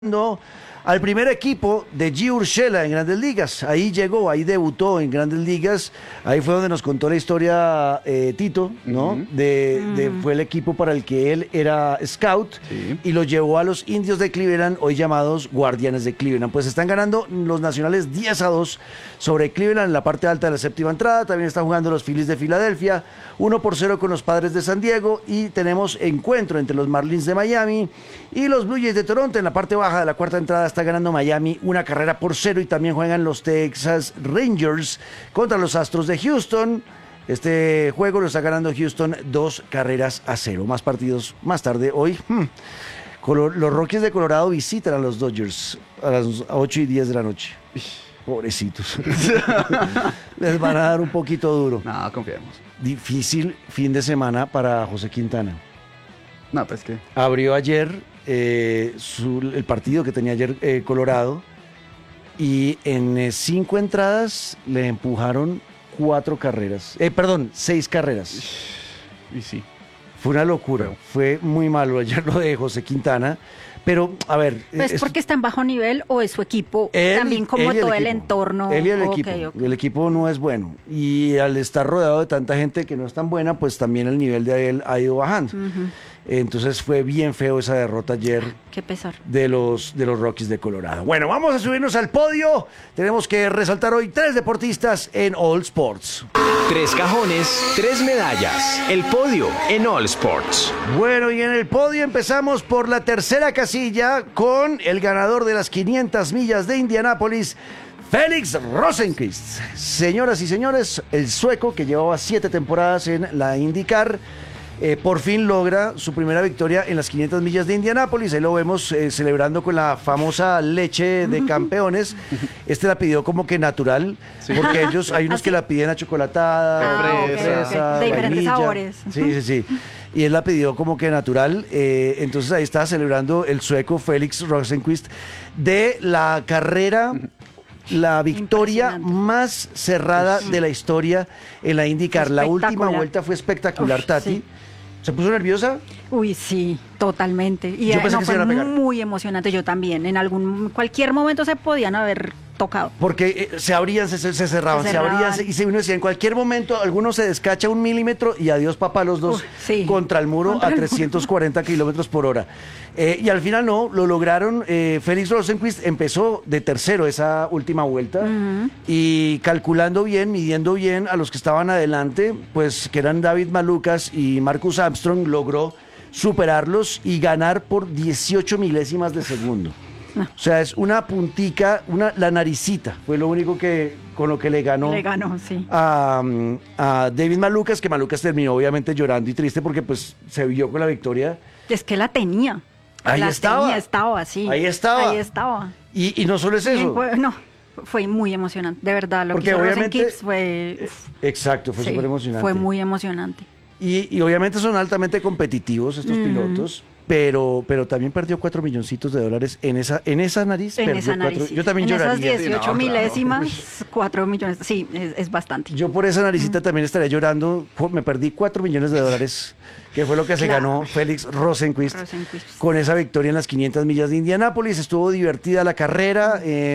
No, al primer equipo de G. Urshela en Grandes Ligas. Ahí llegó, ahí debutó en Grandes Ligas. Ahí fue donde nos contó la historia Tito, ¿no? Fue el equipo para el que él era scout y lo llevó a los Indios de Cleveland, hoy llamados Guardianes de Cleveland. Pues están ganando los Nacionales 10-2 sobre Cleveland en la parte alta de la séptima entrada. También están jugando los Phillies de Filadelfia, 1-0 con los Padres de San Diego, y tenemos encuentro entre los Marlins de Miami y los Blue Jays de Toronto. En la parte baja de la cuarta entrada está ganando Miami 1-0, y también juegan los Texas Rangers contra los Astros de Houston. Este juego lo está ganando Houston 2-0. Más partidos más tarde hoy. Los Rockies de Colorado visitan a los Dodgers a las 8:10 de la noche. Pobrecitos. Les van a dar un poquito duro. No, confiemos. Difícil fin de semana para José Quintana. No, pues que... Abrió ayer el partido que tenía ayer Colorado, y en 5 entradas le empujaron 6 carreras. Y sí. Fue una locura, fue muy malo ayer lo de José Quintana. Pero, a ver... ¿Es porque está en bajo nivel o es su equipo? También como todo el entorno. Él y el equipo. Okay. El equipo no es bueno. Y al estar rodeado de tanta gente que no es tan buena, pues también el nivel de él ha ido bajando. Entonces fue bien feo esa derrota ayer. Qué pesar. De los Rockies de Colorado. Bueno, vamos a subirnos al podio. Tenemos que resaltar hoy 3 deportistas en All Sports. 3 cajones, 3 medallas. El podio en All Sports. Bueno, y en el podio empezamos por la tercera casilla con el ganador de las 500 millas de Indianápolis, Felix Rosenqvist. Señoras y señores, el sueco que llevaba 7 temporadas en la IndyCar, por fin logra su primera victoria en las 500 millas de Indianápolis. Ahí lo vemos celebrando con la famosa leche de campeones. La pidió como que natural, porque hay unos que la piden achocolatada, fresa, de diferentes sabores. Sí. Y él la pidió como que natural. Entonces ahí está celebrando el sueco Felix Rosenqvist de la carrera, la victoria más cerrada de la historia en la IndyCar. La última vuelta fue espectacular, Tati. Sí. ¿Se puso nerviosa? Uy, sí, totalmente. Y yo pensé que fue se iban a pegar. Muy emocionante. Yo también. Cualquier momento se podían haber tocado. Porque se abrían, se cerraban, se abrían, y uno decía, en cualquier momento alguno se descacha 1 milímetro y adiós papá los dos contra el muro a 340 kilómetros por hora. Y al final no, lo lograron. Felix Rosenqvist empezó de tercero esa última vuelta, y calculando bien, midiendo bien a los que estaban adelante, pues que eran David Malukas y Marcus Armstrong, logró superarlos y ganar por 18 milésimas de segundo. O sea, es una puntica, la naricita, fue lo único con lo que le ganó sí. a David Malukas, que Malukas terminó obviamente llorando y triste porque pues se vio con la victoria. Es que la tenía. Ahí estaba. Ahí estaba. Y no solo es eso. Fue muy emocionante, de verdad. Lo porque que hizo obviamente fue... Exacto, fue súper emocionante. Fue muy emocionante. Y obviamente son altamente competitivos estos pilotos. Pero también perdió $4 milloncitos en esa nariz. Yo también lloraría. Esas 18 milésimas, 4 millones. Sí, es bastante. Yo por esa naricita también estaría llorando. Me perdí $4 millones, que fue lo que se ganó Felix Rosenqvist con esa victoria en las 500 millas de Indianápolis. Estuvo divertida la carrera,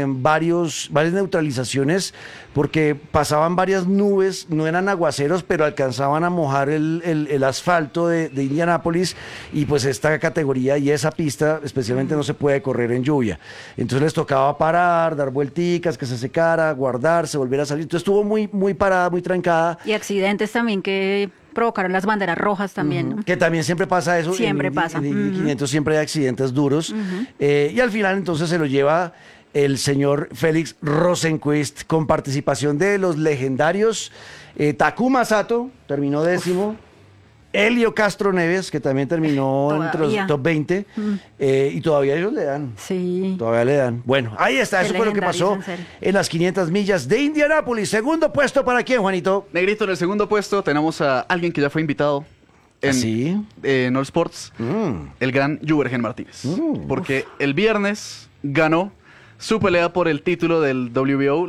varias neutralizaciones, porque pasaban varias nubes, no eran aguaceros, pero alcanzaban a mojar el asfalto de Indianápolis, y pues esta categoría y esa pista especialmente no se puede correr en lluvia. Entonces les tocaba parar, dar vuelticas, que se secara, guardarse, volver a salir. Entonces estuvo muy parada, muy trancada. Y accidentes también que provocaron las banderas rojas también, ¿no? Que también siempre pasa eso. Siempre pasa. En 500 siempre hay accidentes duros. Y al final entonces se lo lleva el señor Felix Rosenqvist, con participación de los legendarios Takuma Sato, terminó 10º. Elio Castro Neves, que también terminó entre los top 20, y todavía ellos le dan. Sí. Todavía le dan. Bueno, ahí está, eso fue lo que pasó en las 500 millas de Indianápolis. Segundo puesto, ¿para quién, Juanito? Negrito, en el segundo puesto tenemos a alguien que ya fue invitado en All Sports, el gran Juergen Martínez. Porque el viernes ganó su pelea por el título del WBO,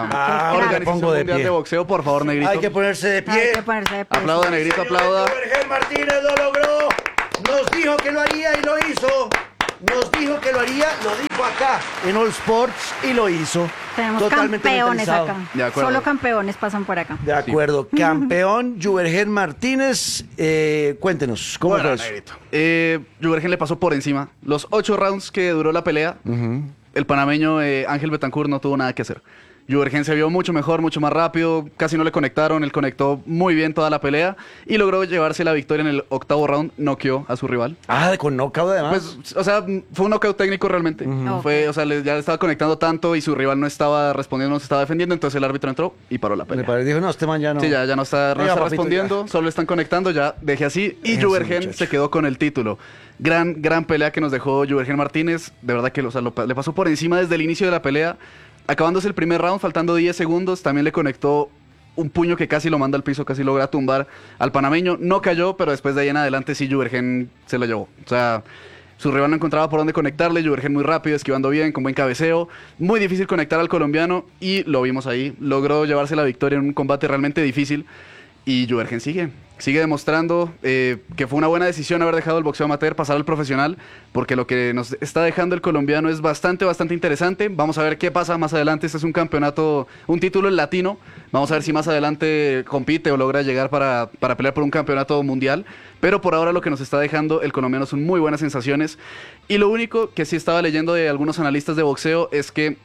la Organización Mundial de Boxeo. Por favor, Negrito. Hay que ponerse de pie. Aplauda, Negrito, aplauda. Juergen Martínez lo logró. Nos dijo que lo haría y lo hizo. nos dijo que lo haría, lo dijo acá en All Sports y lo hizo. Tenemos Totalmente campeones mentalizado. acá. De acuerdo. Solo campeones pasan por acá. De acuerdo. Campeón Juergen Martínez. Cuéntenos, ¿cómo Bueno, fue eso? Negrito. Juergen le pasó por encima. Los 8 rounds que duró la pelea, el panameño Ángel Betancourt no tuvo nada que hacer. Juergen se vio mucho mejor, mucho más rápido, casi no le conectaron, él conectó muy bien toda la pelea y logró llevarse la victoria en el 8º round, noqueó a su rival. Ah, con knockout además. Pues, o sea, fue un knockout técnico realmente. Fue, o sea, ya le estaba conectando tanto y su rival no estaba respondiendo, no se estaba defendiendo, entonces el árbitro entró y paró la Me pelea. parece, dijo, no, este man ya no. Sí, ya no está, Venga, papito, respondiendo, ya. solo están conectando, ya dejé así. Y Eso, Juergen muchacho. se quedó con el título. Gran pelea que nos dejó Juergen Martínez. De verdad que o sea, le pasó por encima desde el inicio de la pelea. Acabándose el primer round, faltando 10 segundos, también le conectó un puño que casi lo manda al piso, casi logra tumbar al panameño. No cayó, pero después de ahí en adelante sí Juergen se lo llevó. O sea, su rival no encontraba por dónde conectarle. Juergen muy rápido, esquivando bien, con buen cabeceo. Muy difícil conectar al colombiano y lo vimos ahí. Logró llevarse la victoria en un combate realmente difícil. Y Juergen sigue demostrando que fue una buena decisión haber dejado el boxeo amateur, pasar al profesional, porque lo que nos está dejando el colombiano es bastante interesante. Vamos a ver qué pasa más adelante. Este es un campeonato, un título en latino. Vamos a ver si más adelante compite o logra llegar para pelear por un campeonato mundial. Pero por ahora lo que nos está dejando el colombiano son muy buenas sensaciones. Y lo único que sí estaba leyendo de algunos analistas de boxeo es que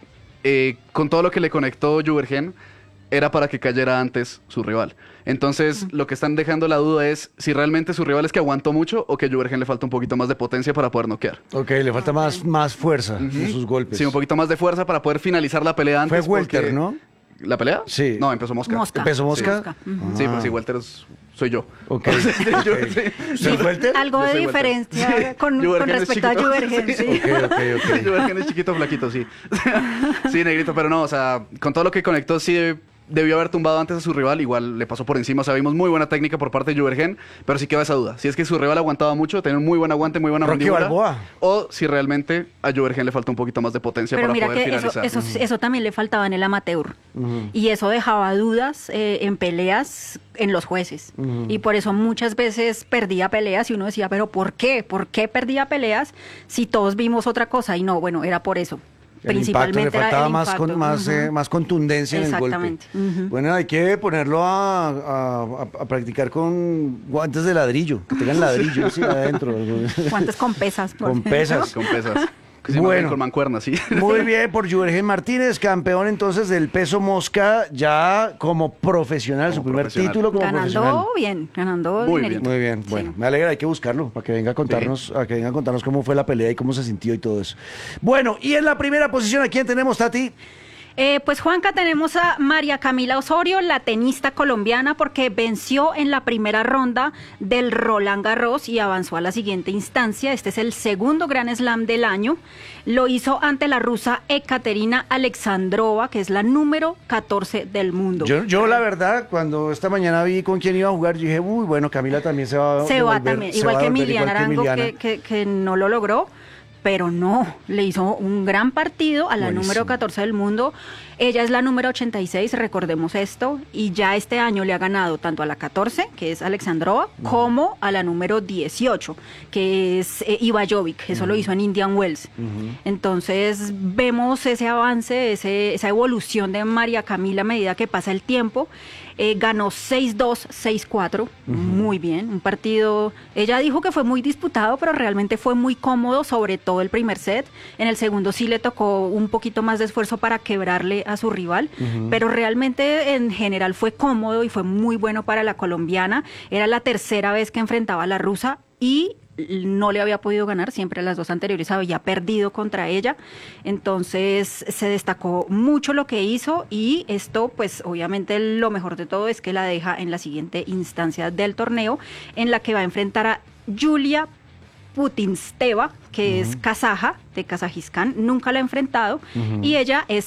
con todo lo que le conectó Juergen, era para que cayera antes su rival. Entonces, lo que están dejando la duda es si realmente su rival es que aguantó mucho o que Juergen le falta un poquito más de potencia para poder noquear. Ok, le falta más fuerza en sus golpes. Sí, un poquito más de fuerza para poder finalizar la pelea antes. Fue welter, porque- ¿no? ¿La pelea? Sí. No, empezó Mosca. ¿Empezó Mosca? Sí, pues sí, welter soy yo. Ok. Yo- ok. sí. ¿Usted es welter? Algo Yo de soy diferencia welter. con Juergen es respecto a chiquito. Juergen, sí. Ok. Juergen es chiquito, flaquito, sí. Sí, negrito, pero no, o sea, con todo lo que conectó, sí debió haber tumbado antes a su rival, igual le pasó por encima, o sea, vimos muy buena técnica por parte de Juergen, pero sí queda esa duda, si es que su rival aguantaba mucho, tenía un muy buen aguante, muy buena Rocky mandíbula, Balboa. o si realmente a Juergen le falta un poquito más de potencia Pero para mira poder que finalizar. eso también le faltaba en el amateur. Y eso dejaba dudas en peleas en los jueces. Y por eso muchas veces perdía peleas y uno decía, pero ¿por qué? ¿Por qué perdía peleas si todos vimos otra cosa? Y no, bueno, era por eso. El impacto, le Principalmente era faltaba el más, impacto. más contundencia en el golpe. Exactamente. Ujú. Bueno, hay que ponerlo a practicar con guantes de ladrillo, que tengan ladrillo sí, adentro. ¿Cuántas con pesas? por Con ejemplo? pesas. Con pesas. Que se Bueno. con mancuernas, sí. Muy bien por Juergen Martínez, campeón entonces del peso mosca, ya como profesional, Como su primer profesional. título como profesional. Ganando bien, ganando Muy dinerito. Muy bien, Sí. bueno, me alegra, hay que buscarlo para que venga a contarnos, cómo fue la pelea y cómo se sintió y todo eso. Bueno, y en la primera posición, ¿a quién tenemos, Tati? Pues Juanca, tenemos a María Camila Osorio, la tenista colombiana, porque venció en la primera ronda del Roland Garros y avanzó a la siguiente instancia. Este es el segundo Grand Slam del año. Lo hizo ante la rusa Ekaterina Alexandrova, que es la número 14 del mundo. Yo la verdad, cuando esta mañana vi con quién iba a jugar, yo dije, uy, bueno, Camila también se va a Se va devolver, también, se igual va a que devolver, Emiliana Arango, Emiliana. que no lo logró. Pero no, le hizo un gran partido a la Buenísimo. número 14 del mundo. Ella es la número 86, recordemos esto, y ya este año le ha ganado tanto a la 14, que es Alexandrova, como a la número 18, que es Iva Jovic. Eso lo hizo en Indian Wells. Entonces vemos ese avance, esa evolución de María Camila a medida que pasa el tiempo. Ganó 6-2, 6-4, muy bien, un partido, ella dijo que fue muy disputado, pero realmente fue muy cómodo, sobre todo el primer set. En el segundo sí le tocó un poquito más de esfuerzo para quebrarle a su rival, pero realmente en general fue cómodo y fue muy bueno para la colombiana. Era la tercera vez que enfrentaba a la rusa y no le había podido ganar, siempre las dos anteriores había perdido contra ella, entonces se destacó mucho lo que hizo y esto pues obviamente lo mejor de todo es que la deja en la siguiente instancia del torneo en la que va a enfrentar a Yulia Putintseva, que es kazaja de Kazajistán, nunca la ha enfrentado y ella es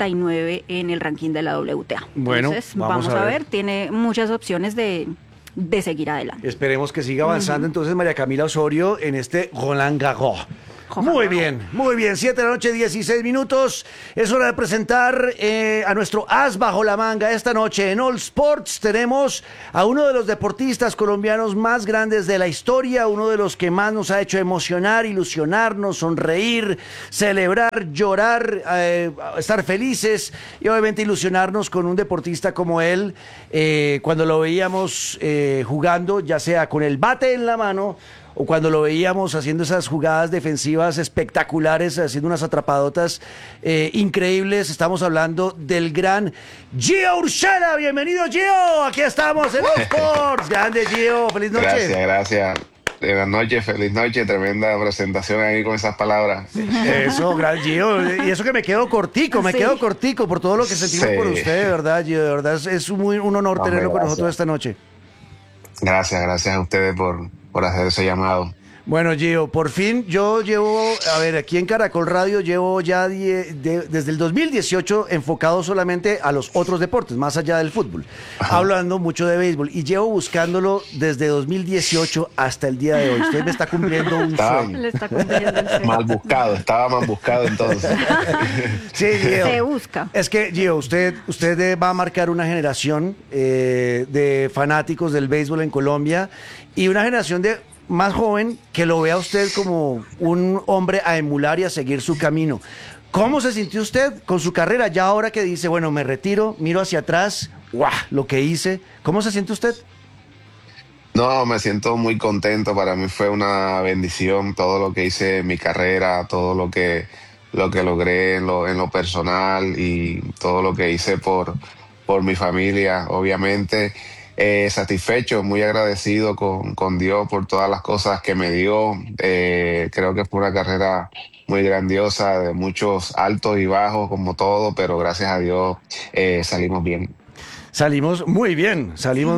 79 en el ranking de la WTA. Bueno, entonces vamos a ver. tiene muchas opciones de seguir adelante. Esperemos que siga avanzando entonces María Camila Osorio en este Roland Garros. Muy bien, 7 de la noche, 16 minutos. Es hora de presentar a nuestro as bajo la manga. Esta noche en All Sports tenemos a uno de los deportistas colombianos más grandes de la historia, uno de los que más nos ha hecho emocionar, ilusionarnos, sonreír, celebrar, llorar, estar felices y obviamente ilusionarnos con un deportista como él. Cuando lo veíamos jugando, ya sea con el bate en la mano o cuando lo veíamos haciendo esas jugadas defensivas espectaculares, haciendo unas atrapadotas increíbles. Estamos hablando del gran Gio Urshela. Bienvenido, Gio. Aquí estamos en All Sports. Grande, Gio. Feliz noche. Gracias. Buenas noches, feliz noche. Tremenda presentación ahí con esas palabras. Eso, gran Gio. Y eso que me quedo cortico, por todo lo que sentimos por usted, de verdad, Gio. De verdad, es un honor tenerlo con nosotros esta noche. Gracias a ustedes por hacer ese llamado. Bueno, Gio, por fin yo llevo, aquí en Caracol Radio llevo ya desde el 2018 enfocado solamente a los otros deportes, más allá del fútbol, hablando mucho de béisbol, y llevo buscándolo desde 2018 hasta el día de hoy. Usted me está cumpliendo un sueño. Le está cumpliendo el sueño. Estaba mal buscado entonces. Sí, Gio. Se busca. Es que, Gio, usted va a marcar una generación de fanáticos del béisbol en Colombia y una generación de más joven que lo vea usted como un hombre a emular y a seguir su camino. ¿Cómo se sintió usted con su carrera ya ahora que dice, bueno, me retiro, miro hacia atrás, ¡guau!, lo que hice? ¿Cómo se siente usted? No, me siento muy contento. Para mí fue una bendición todo lo que hice en mi carrera, todo lo que logré en lo personal y todo lo que hice por mi familia, obviamente. Satisfecho, muy agradecido con Dios por todas las cosas que me dio. Creo que fue una carrera muy grandiosa, de muchos altos y bajos como todo, pero gracias a Dios salimos bien. Salimos muy bien,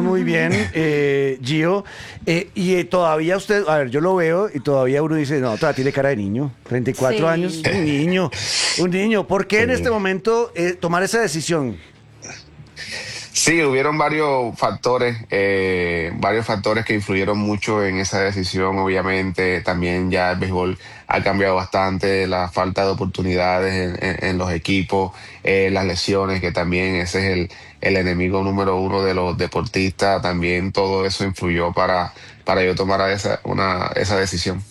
Gio. Y todavía usted, a ver, yo lo veo y todavía uno dice, no, todavía tiene cara de niño, 34 años, un niño. ¿Por qué en este momento tomar esa decisión? Sí, hubieron varios factores que influyeron mucho en esa decisión. Obviamente, también ya el béisbol ha cambiado bastante, la falta de oportunidades en los equipos, las lesiones, que también ese es el enemigo número uno de los deportistas. También todo eso influyó para yo tomar esa decisión.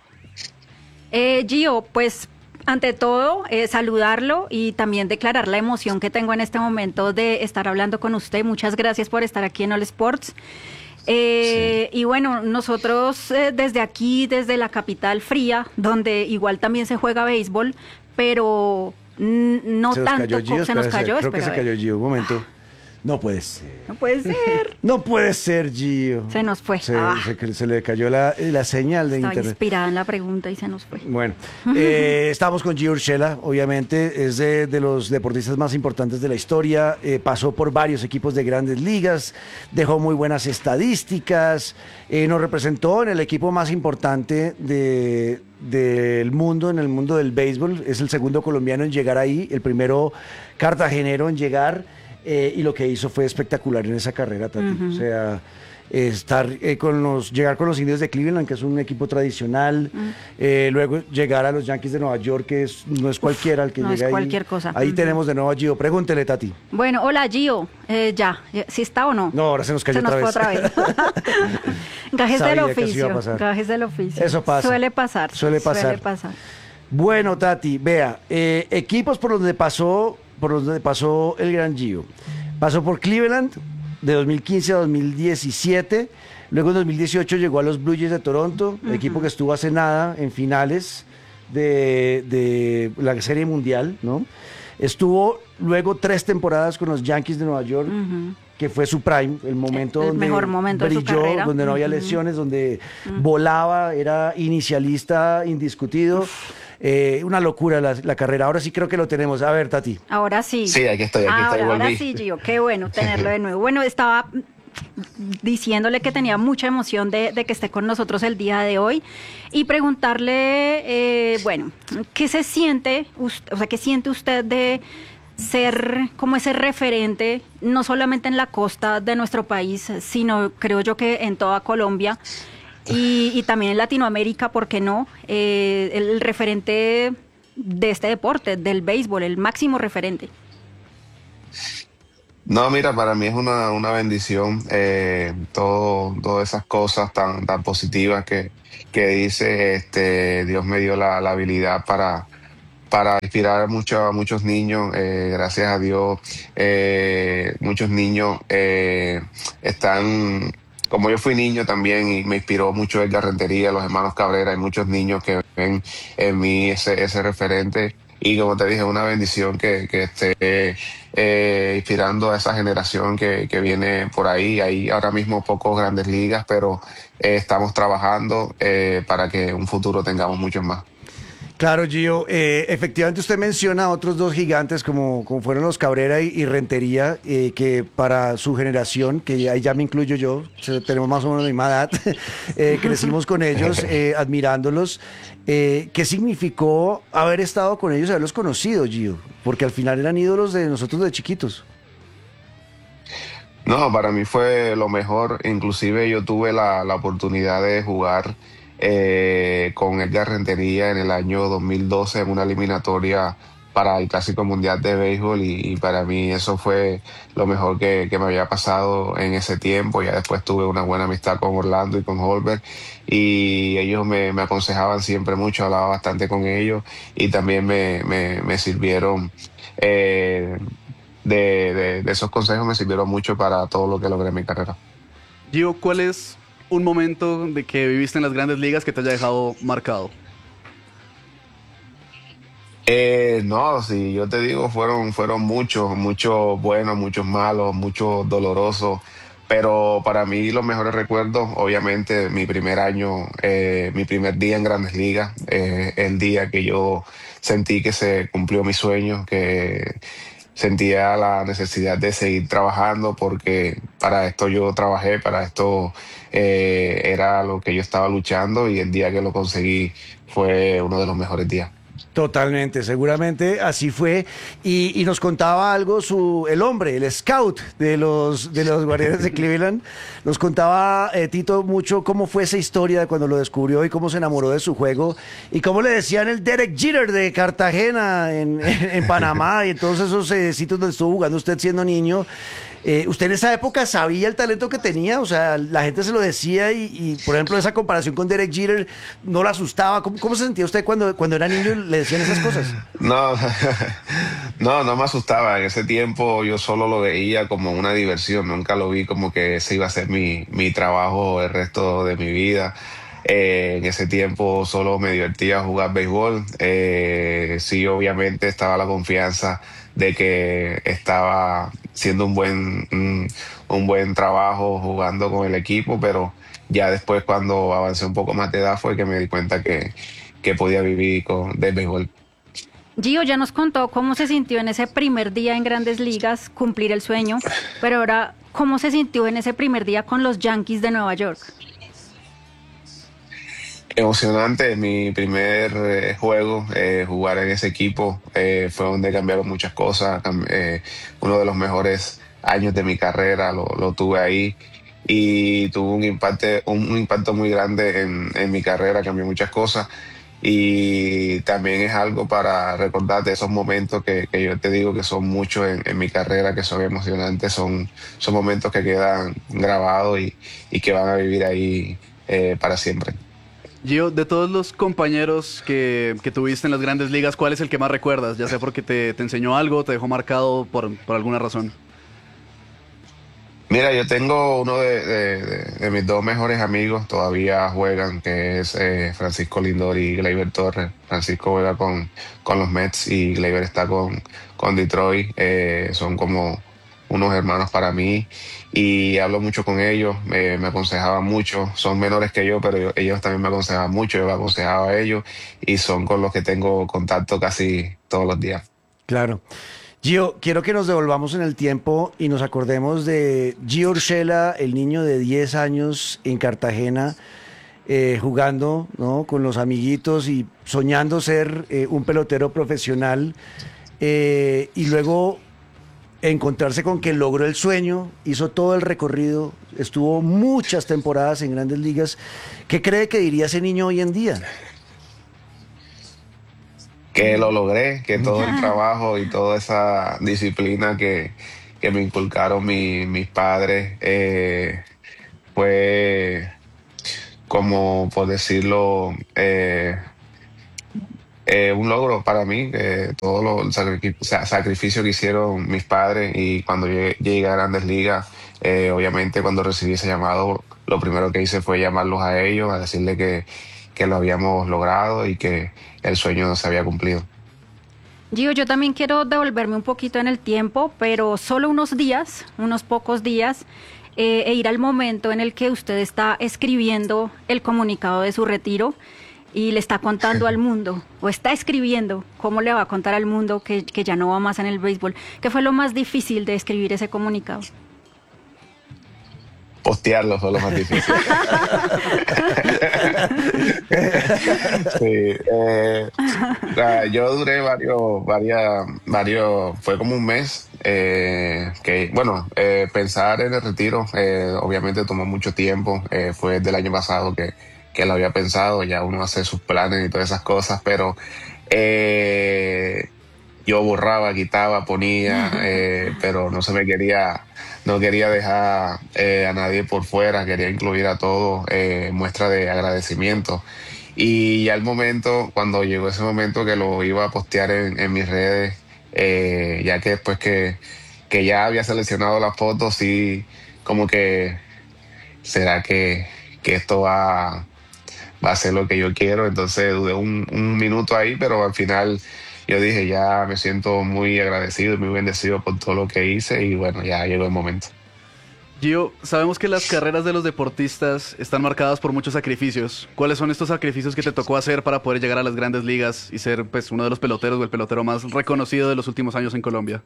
Gio, pues ante todo, saludarlo y también declarar la emoción que tengo en este momento de estar hablando con usted. Muchas gracias por estar aquí en All Sports. Sí. Y bueno, nosotros desde aquí, desde la capital fría, donde igual también se juega béisbol, pero no tanto. Se nos cayó. Creo que se cayó Gio, un momento. No puede ser. No puede ser. No puede ser, Gio. Se nos fue. Se le cayó la señal de internet. Estaba inspirada en la pregunta y se nos fue. Bueno, estamos con Gio Urshela, obviamente, es de los deportistas más importantes de la historia, pasó por varios equipos de grandes ligas, dejó muy buenas estadísticas, nos representó en el equipo más importante del mundo, en el mundo del béisbol, es el segundo colombiano en llegar ahí, el primero cartagenero en llegar. Y lo que hizo fue espectacular en esa carrera, Tati. O sea, llegar con los Indios de Cleveland, que es un equipo tradicional, luego llegar a los Yankees de Nueva York, que no es cualquiera el que llega ahí. No es cualquier cosa. Ahí tenemos de nuevo a Gio. Pregúntele, Tati. Bueno, hola, Gio. ¿Sí está o no? No, ahora se nos cayó otra vez. Gajes del oficio. Eso pasa. Suele pasar. Bueno, Tati, vea, equipos por donde pasó el gran Gio. Pasó por Cleveland de 2015 a 2017, luego en 2018 llegó a los Blue Jays de Toronto, equipo que estuvo hace nada en finales de la Serie Mundial, ¿no? Estuvo luego 3 temporadas con los Yankees de Nueva York, que fue su prime, el momento donde mejor momento brilló, de su carrera, donde no había lesiones, donde volaba, era inicialista indiscutido. Una locura la carrera. Ahora sí creo que lo tenemos. A ver, Tati. Ahora sí. Sí, aquí estoy. Ahora sí, Gio. Qué bueno tenerlo de nuevo. Bueno, estaba diciéndole que tenía mucha emoción de que esté con nosotros el día de hoy y preguntarle, ¿qué se siente, qué siente usted de ser como ese referente, no solamente en la costa de nuestro país, sino creo yo que en toda Colombia, y también en Latinoamérica, ¿por qué no? El referente de este deporte, del béisbol, el máximo referente. No, mira, para mí es una bendición todas esas cosas tan positivas que dice, Dios me dio la habilidad para inspirar a muchos niños. Gracias a Dios, muchos niños están, como yo fui niño también y me inspiró mucho Edgar Rentería, los hermanos Cabrera, hay muchos niños que ven en mí ese referente. Y como te dije, una bendición que esté inspirando a esa generación que viene por ahí. Hay ahora mismo pocos grandes ligas, pero estamos trabajando para que en un futuro tengamos muchos más. Claro, Gio. Efectivamente usted menciona a otros dos gigantes como fueron los Cabrera y Rentería, que para su generación, que ahí ya me incluyo yo, tenemos más o menos la misma edad, crecimos con ellos, admirándolos. ¿Qué significó haber estado con ellos, haberlos conocido, Gio? Porque al final eran ídolos de nosotros de chiquitos. No, para mí fue lo mejor. Inclusive yo tuve la oportunidad de jugar con Edgar Rentería en el año 2012 en una eliminatoria para el Clásico Mundial de Béisbol y para mí eso fue lo mejor que me había pasado en ese tiempo. Ya después tuve una buena amistad con Orlando y con Holbert y ellos me aconsejaban siempre mucho, hablaba bastante con ellos y también me sirvieron, de esos consejos me sirvieron mucho para todo lo que logré en mi carrera. Gio, ¿cuál es un momento de que viviste en las grandes ligas que te haya dejado marcado? No, sí, yo te digo, fueron muchos buenos, muchos malos, muchos dolorosos, pero para mí los mejores recuerdos, obviamente, mi primer año, mi primer día en Grandes Ligas, el día que yo sentí que se cumplió mi sueño, que sentía la necesidad de seguir trabajando porque para esto yo trabajé, para esto era lo que yo estaba luchando y el día que lo conseguí fue uno de los mejores días. Totalmente, seguramente así fue. Y nos contaba algo el hombre, el scout de los Guardianes de Cleveland. Nos contaba, Tito, mucho cómo fue esa historia de cuando lo descubrió y cómo se enamoró de su juego y cómo le decían el Derek Jeter de Cartagena en Panamá y en todos esos sitios donde estuvo jugando usted siendo niño. ¿Usted en esa época sabía el talento que tenía? O sea, la gente se lo decía y por ejemplo, esa comparación con Derek Jeter no la asustaba. ¿Cómo se sentía usted cuando era niño y le decían esas cosas? No, no me asustaba. En ese tiempo yo solo lo veía como una diversión. Nunca lo vi como que ese iba a ser mi trabajo el resto de mi vida. En ese tiempo solo me divertía jugar béisbol. Sí, obviamente estaba la confianza de que estaba haciendo un buen trabajo jugando con el equipo, pero ya después cuando avancé un poco más de edad fue que me di cuenta que podía vivir del béisbol. Gio ya nos contó cómo se sintió en ese primer día en Grandes Ligas, cumplir el sueño, pero ahora, ¿cómo se sintió en ese primer día con los Yankees de Nueva York? Emocionante, mi primer juego, jugar en ese equipo fue donde cambiaron muchas cosas, uno de los mejores años de mi carrera lo tuve ahí y tuvo un impacto muy grande en mi carrera, cambió muchas cosas y también es algo para recordar de esos momentos que yo te digo que son muchos en mi carrera, que son emocionantes, son momentos que quedan grabados y que van a vivir ahí para siempre. Gio, de todos los compañeros que tuviste en las grandes ligas, ¿cuál es el que más recuerdas? Ya sea porque te enseñó algo, te dejó marcado por alguna razón. Mira, yo tengo uno de mis dos mejores amigos, todavía juegan, que es Francisco Lindor y Gleyber Torres. Francisco juega con los Mets y Gleyber está con Detroit. Son como unos hermanos para mí y hablo mucho con ellos, me aconsejaban mucho, son menores que yo, pero ellos también me aconsejaban mucho, yo me aconsejaba a ellos y son con los que tengo contacto casi todos los días. Claro. Gio, quiero que nos devolvamos en el tiempo y nos acordemos de Gio Urshela, el niño de 10 años en Cartagena, jugando, ¿no?, con los amiguitos y soñando ser un pelotero profesional, y luego encontrarse con que logró el sueño, hizo todo el recorrido, estuvo muchas temporadas en Grandes Ligas. ¿Qué cree que diría ese niño hoy en día? Que lo logré, que todo el trabajo y toda esa disciplina que me inculcaron mis padres fue, como por decirlo, un logro para mí, todo el sacrificio que hicieron mis padres, y cuando llegué a Grandes Ligas, obviamente cuando recibí ese llamado, lo primero que hice fue llamarlos a ellos, a decirles que lo habíamos logrado y que el sueño se había cumplido. Gio, yo también quiero devolverme un poquito en el tiempo, pero solo unos días, unos pocos días, e ir al momento en el que usted está escribiendo el comunicado de su retiro y le está contando al mundo, o está escribiendo cómo le va a contar al mundo que ya no va más en el béisbol. ¿Qué fue lo más difícil de escribir ese comunicado? Postearlo fue lo más difícil. Sí, yo duré fue como un mes, pensar en el retiro, obviamente tomó mucho tiempo, fue del año pasado que lo había pensado, ya uno hace sus planes y todas esas cosas, pero yo borraba, quitaba, ponía, pero no quería dejar a nadie por fuera, quería incluir a todos, muestra de agradecimiento. Y ya cuando llegó ese momento que lo iba a postear en mis redes, ya que después que ya había seleccionado las fotos, sí, como que, ¿será que esto va a ser lo que yo quiero? Entonces dudé un minuto ahí, pero al final yo dije, ya me siento muy agradecido y muy bendecido por todo lo que hice, y bueno, ya llegó el momento. Gio, sabemos que las carreras de los deportistas están marcadas por muchos sacrificios. ¿Cuáles son estos sacrificios que te tocó hacer para poder llegar a las Grandes Ligas y ser, pues, uno de los peloteros o el pelotero más reconocido de los últimos años en Colombia?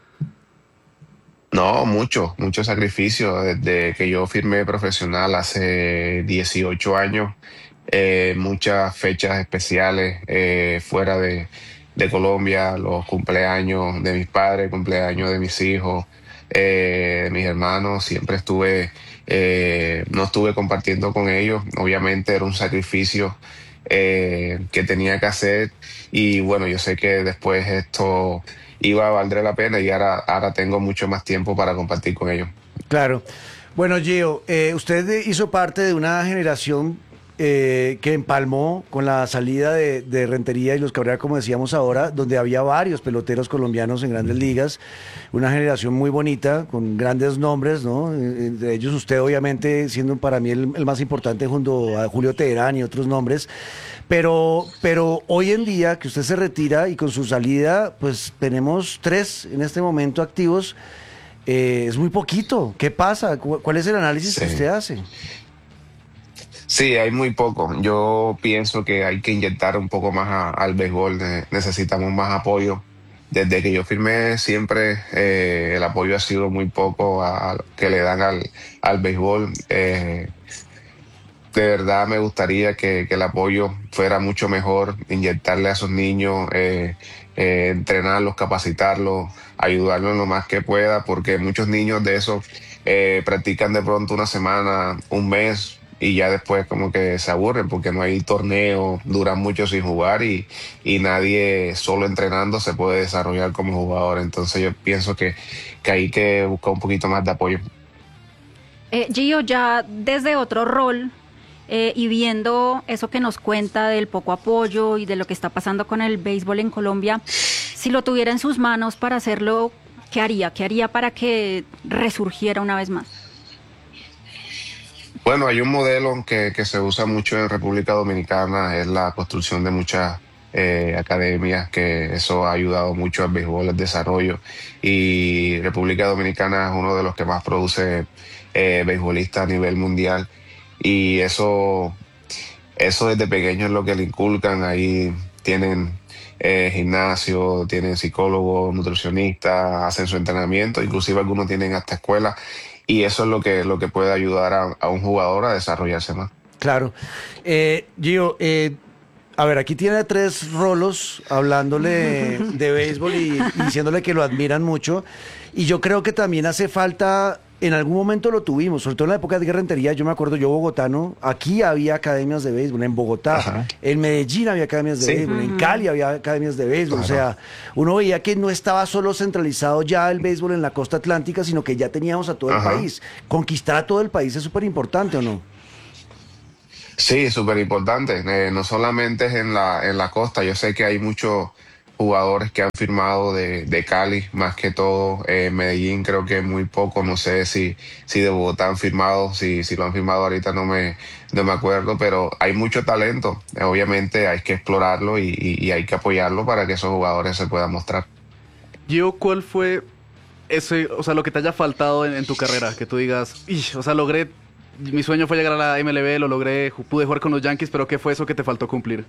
No, mucho sacrificio. Desde que yo firmé profesional hace 18 años, muchas fechas especiales fuera de Colombia, los cumpleaños de mis padres, cumpleaños de mis hijos, de mis hermanos, siempre no estuve compartiendo con ellos. Obviamente era un sacrificio que tenía que hacer, y bueno, yo sé que después esto iba a valer la pena, y ahora tengo mucho más tiempo para compartir con ellos. Claro. Bueno, Gio, usted hizo parte de una generación que empalmó con la salida de Rentería y los Cabrera, como decíamos ahora, donde había varios peloteros colombianos en Grandes Ligas, una generación muy bonita, con grandes nombres, ¿no? De ellos usted, obviamente, siendo para mí el más importante, junto a Julio Teherán y otros nombres, pero hoy en día que usted se retira y con su salida, pues tenemos 3 en este momento activos, es muy poquito. ¿Qué pasa? ¿Cuál es el análisis que usted hace? Sí, hay muy poco. Yo pienso que hay que inyectar un poco más al béisbol. Necesitamos más apoyo. Desde que yo firmé, siempre el apoyo ha sido muy poco que le dan al béisbol. De verdad me gustaría que el apoyo fuera mucho mejor, inyectarle a esos niños, entrenarlos, capacitarlos, ayudarlos lo más que pueda, porque muchos niños de esos practican de pronto una semana, un mes, y ya después como que se aburren porque no hay torneo, duran mucho sin jugar, y nadie solo entrenando se puede desarrollar como jugador. Entonces yo pienso que hay que buscar un poquito más de apoyo. Gio, ya desde otro rol, y viendo eso que nos cuenta del poco apoyo y de lo que está pasando con el béisbol en Colombia, si lo tuviera en sus manos para hacerlo, ¿qué haría? ¿Qué haría para que resurgiera una vez más? Bueno, hay un modelo que se usa mucho en República Dominicana, es la construcción de muchas academias, que eso ha ayudado mucho al béisbol, al desarrollo, y República Dominicana es uno de los que más produce beisbolistas a nivel mundial, y eso desde pequeño es lo que le inculcan. Ahí tienen gimnasio, tienen psicólogos, nutricionistas, hacen su entrenamiento, inclusive algunos tienen hasta escuela, y eso es lo que puede ayudar a un jugador a desarrollarse más. Claro. Gio, A ver, aquí tiene 3 rolos hablándole de béisbol y diciéndole que lo admiran mucho. Y yo creo que también hace falta, en algún momento lo tuvimos, sobre todo en la época de Edgar Rentería, yo me acuerdo, yo bogotano, aquí había academias de béisbol, en Bogotá, Ajá. En Medellín había academias de béisbol, en Cali había academias de béisbol, o sea, uno veía que no estaba solo centralizado ya el béisbol en la costa atlántica, sino que ya teníamos a todo el país. Conquistar a todo el país es súper importante, ¿o no? Sí, súper importante. No solamente es en la costa. Yo sé que hay muchos jugadores que han firmado de Cali, más que todo. Medellín creo que muy poco. No sé si de Bogotá han firmado. Si lo han firmado ahorita no me acuerdo. Pero hay mucho talento. Obviamente hay que explorarlo y hay que apoyarlo para que esos jugadores se puedan mostrar. Gio, ¿cuál fue lo que te haya faltado en tu carrera? Que tú digas, mi sueño fue llegar a la MLB, lo logré, pude jugar con los Yankees, pero ¿qué fue eso que te faltó cumplir?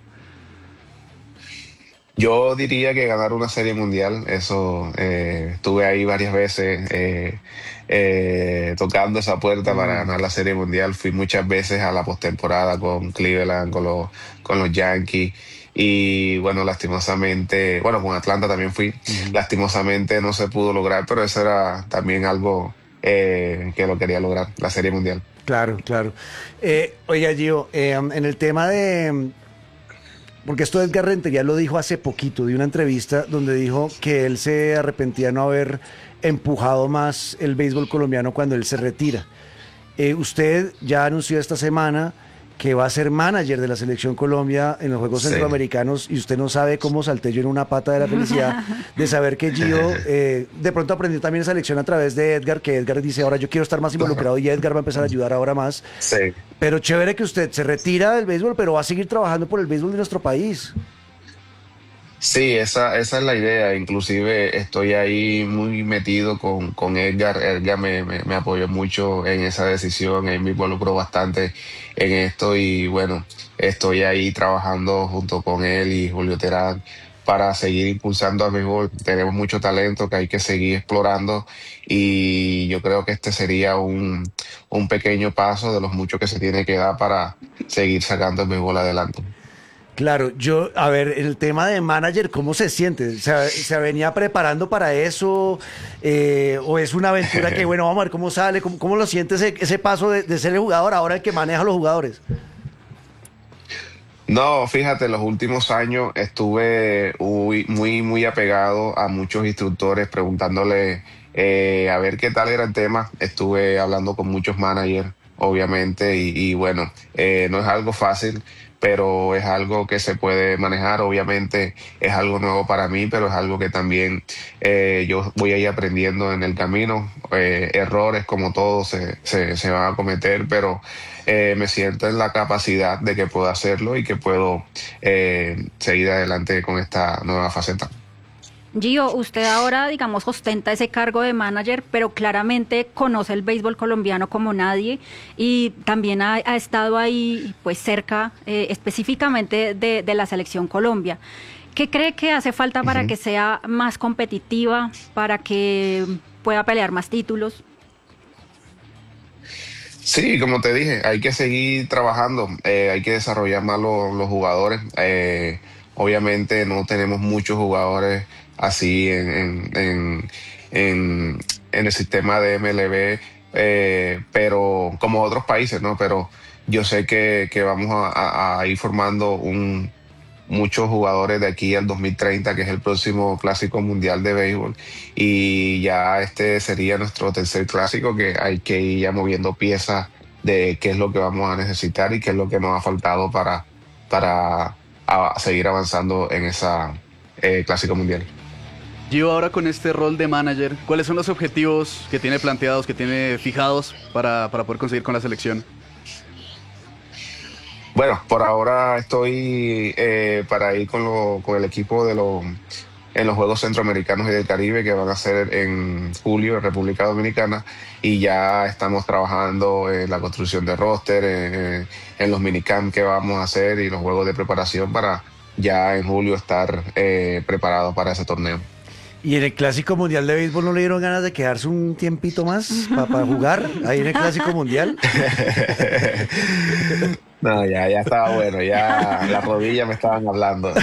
Yo diría que ganar una serie mundial, eso, estuve ahí varias veces tocando esa puerta para ganar la serie mundial. Fui muchas veces a la postemporada con Cleveland, con los Yankees. Y bueno, lastimosamente, con Atlanta también fui. Lastimosamente no se pudo lograr, pero eso era también algo que lo quería lograr, la serie mundial. Claro, claro. Oiga, Gio, en el tema de... Porque esto Edgar Rentería lo dijo hace poquito, de una entrevista donde dijo que él se arrepentía de no haber empujado más el béisbol colombiano cuando él se retira. Usted ya anunció esta semana que va a ser manager de la Selección Colombia en los Juegos Centroamericanos, y usted no sabe cómo salté yo en una pata de la felicidad de saber que Gio de pronto aprendió también esa lección a través de Edgar, que Edgar dice, ahora yo quiero estar más involucrado, y Edgar va a empezar a ayudar ahora más. Sí. Pero chévere que usted se retira del béisbol, pero va a seguir trabajando por el béisbol de nuestro país. Sí, esa es la idea. Inclusive estoy ahí muy metido con Edgar. Edgar me apoyó mucho en esa decisión. Él me involucró bastante en esto y bueno, estoy ahí trabajando junto con él y Julio Terán para seguir impulsando al béisbol. Tenemos mucho talento que hay que seguir explorando y yo creo que este sería un pequeño paso de los muchos que se tiene que dar para seguir sacando el béisbol adelante. Claro, a ver, el tema de manager, ¿cómo se siente? ¿Se venía preparando para eso? ¿O es una aventura que, bueno, vamos a ver cómo sale? ¿Cómo lo siente ese paso de ser el jugador ahora el que maneja a los jugadores? No, fíjate, los últimos años estuve muy apegado a muchos instructores preguntándole a ver qué tal era el tema. Estuve hablando con muchos managers, obviamente, y bueno, no es algo fácil, pero es algo que se puede manejar. Obviamente es algo nuevo para mí, pero es algo que también yo voy a ir aprendiendo en el camino. Errores como todos se van a cometer, pero me siento en la capacidad de que puedo hacerlo y que puedo seguir adelante con esta nueva faceta. Gio, usted ahora, digamos, ostenta ese cargo de manager, pero claramente conoce el béisbol colombiano como nadie y también ha estado ahí, pues, cerca específicamente de la Selección Colombia. ¿Qué cree que hace falta para que sea más competitiva, para que pueda pelear más títulos? Sí, como te dije, hay que seguir trabajando, hay que desarrollar más los jugadores. Obviamente no tenemos muchos jugadores así en el sistema de MLB, pero como otros países, ¿no? Pero yo sé que vamos a ir formando muchos jugadores de aquí al 2030, que es el próximo Clásico Mundial de Béisbol, y ya este sería nuestro tercer clásico, que hay que ir ya moviendo piezas de qué es lo que vamos a necesitar y qué es lo que nos ha faltado para seguir avanzando en esa Clásico Mundial. Gio, ahora con este rol de manager, ¿cuáles son los objetivos que tiene planteados, que tiene fijados para poder conseguir con la selección? Bueno, por ahora estoy para ir con el equipo en los Juegos Centroamericanos y del Caribe, que van a ser en julio en República Dominicana, y ya estamos trabajando en la construcción de roster, en los minicamp que vamos a hacer y los juegos de preparación para ya en julio estar preparados para ese torneo. ¿Y en el Clásico Mundial de Béisbol no le dieron ganas de quedarse un tiempito más para jugar ahí en el Clásico Mundial? No, ya estaba bueno, ya las rodillas me estaban hablando.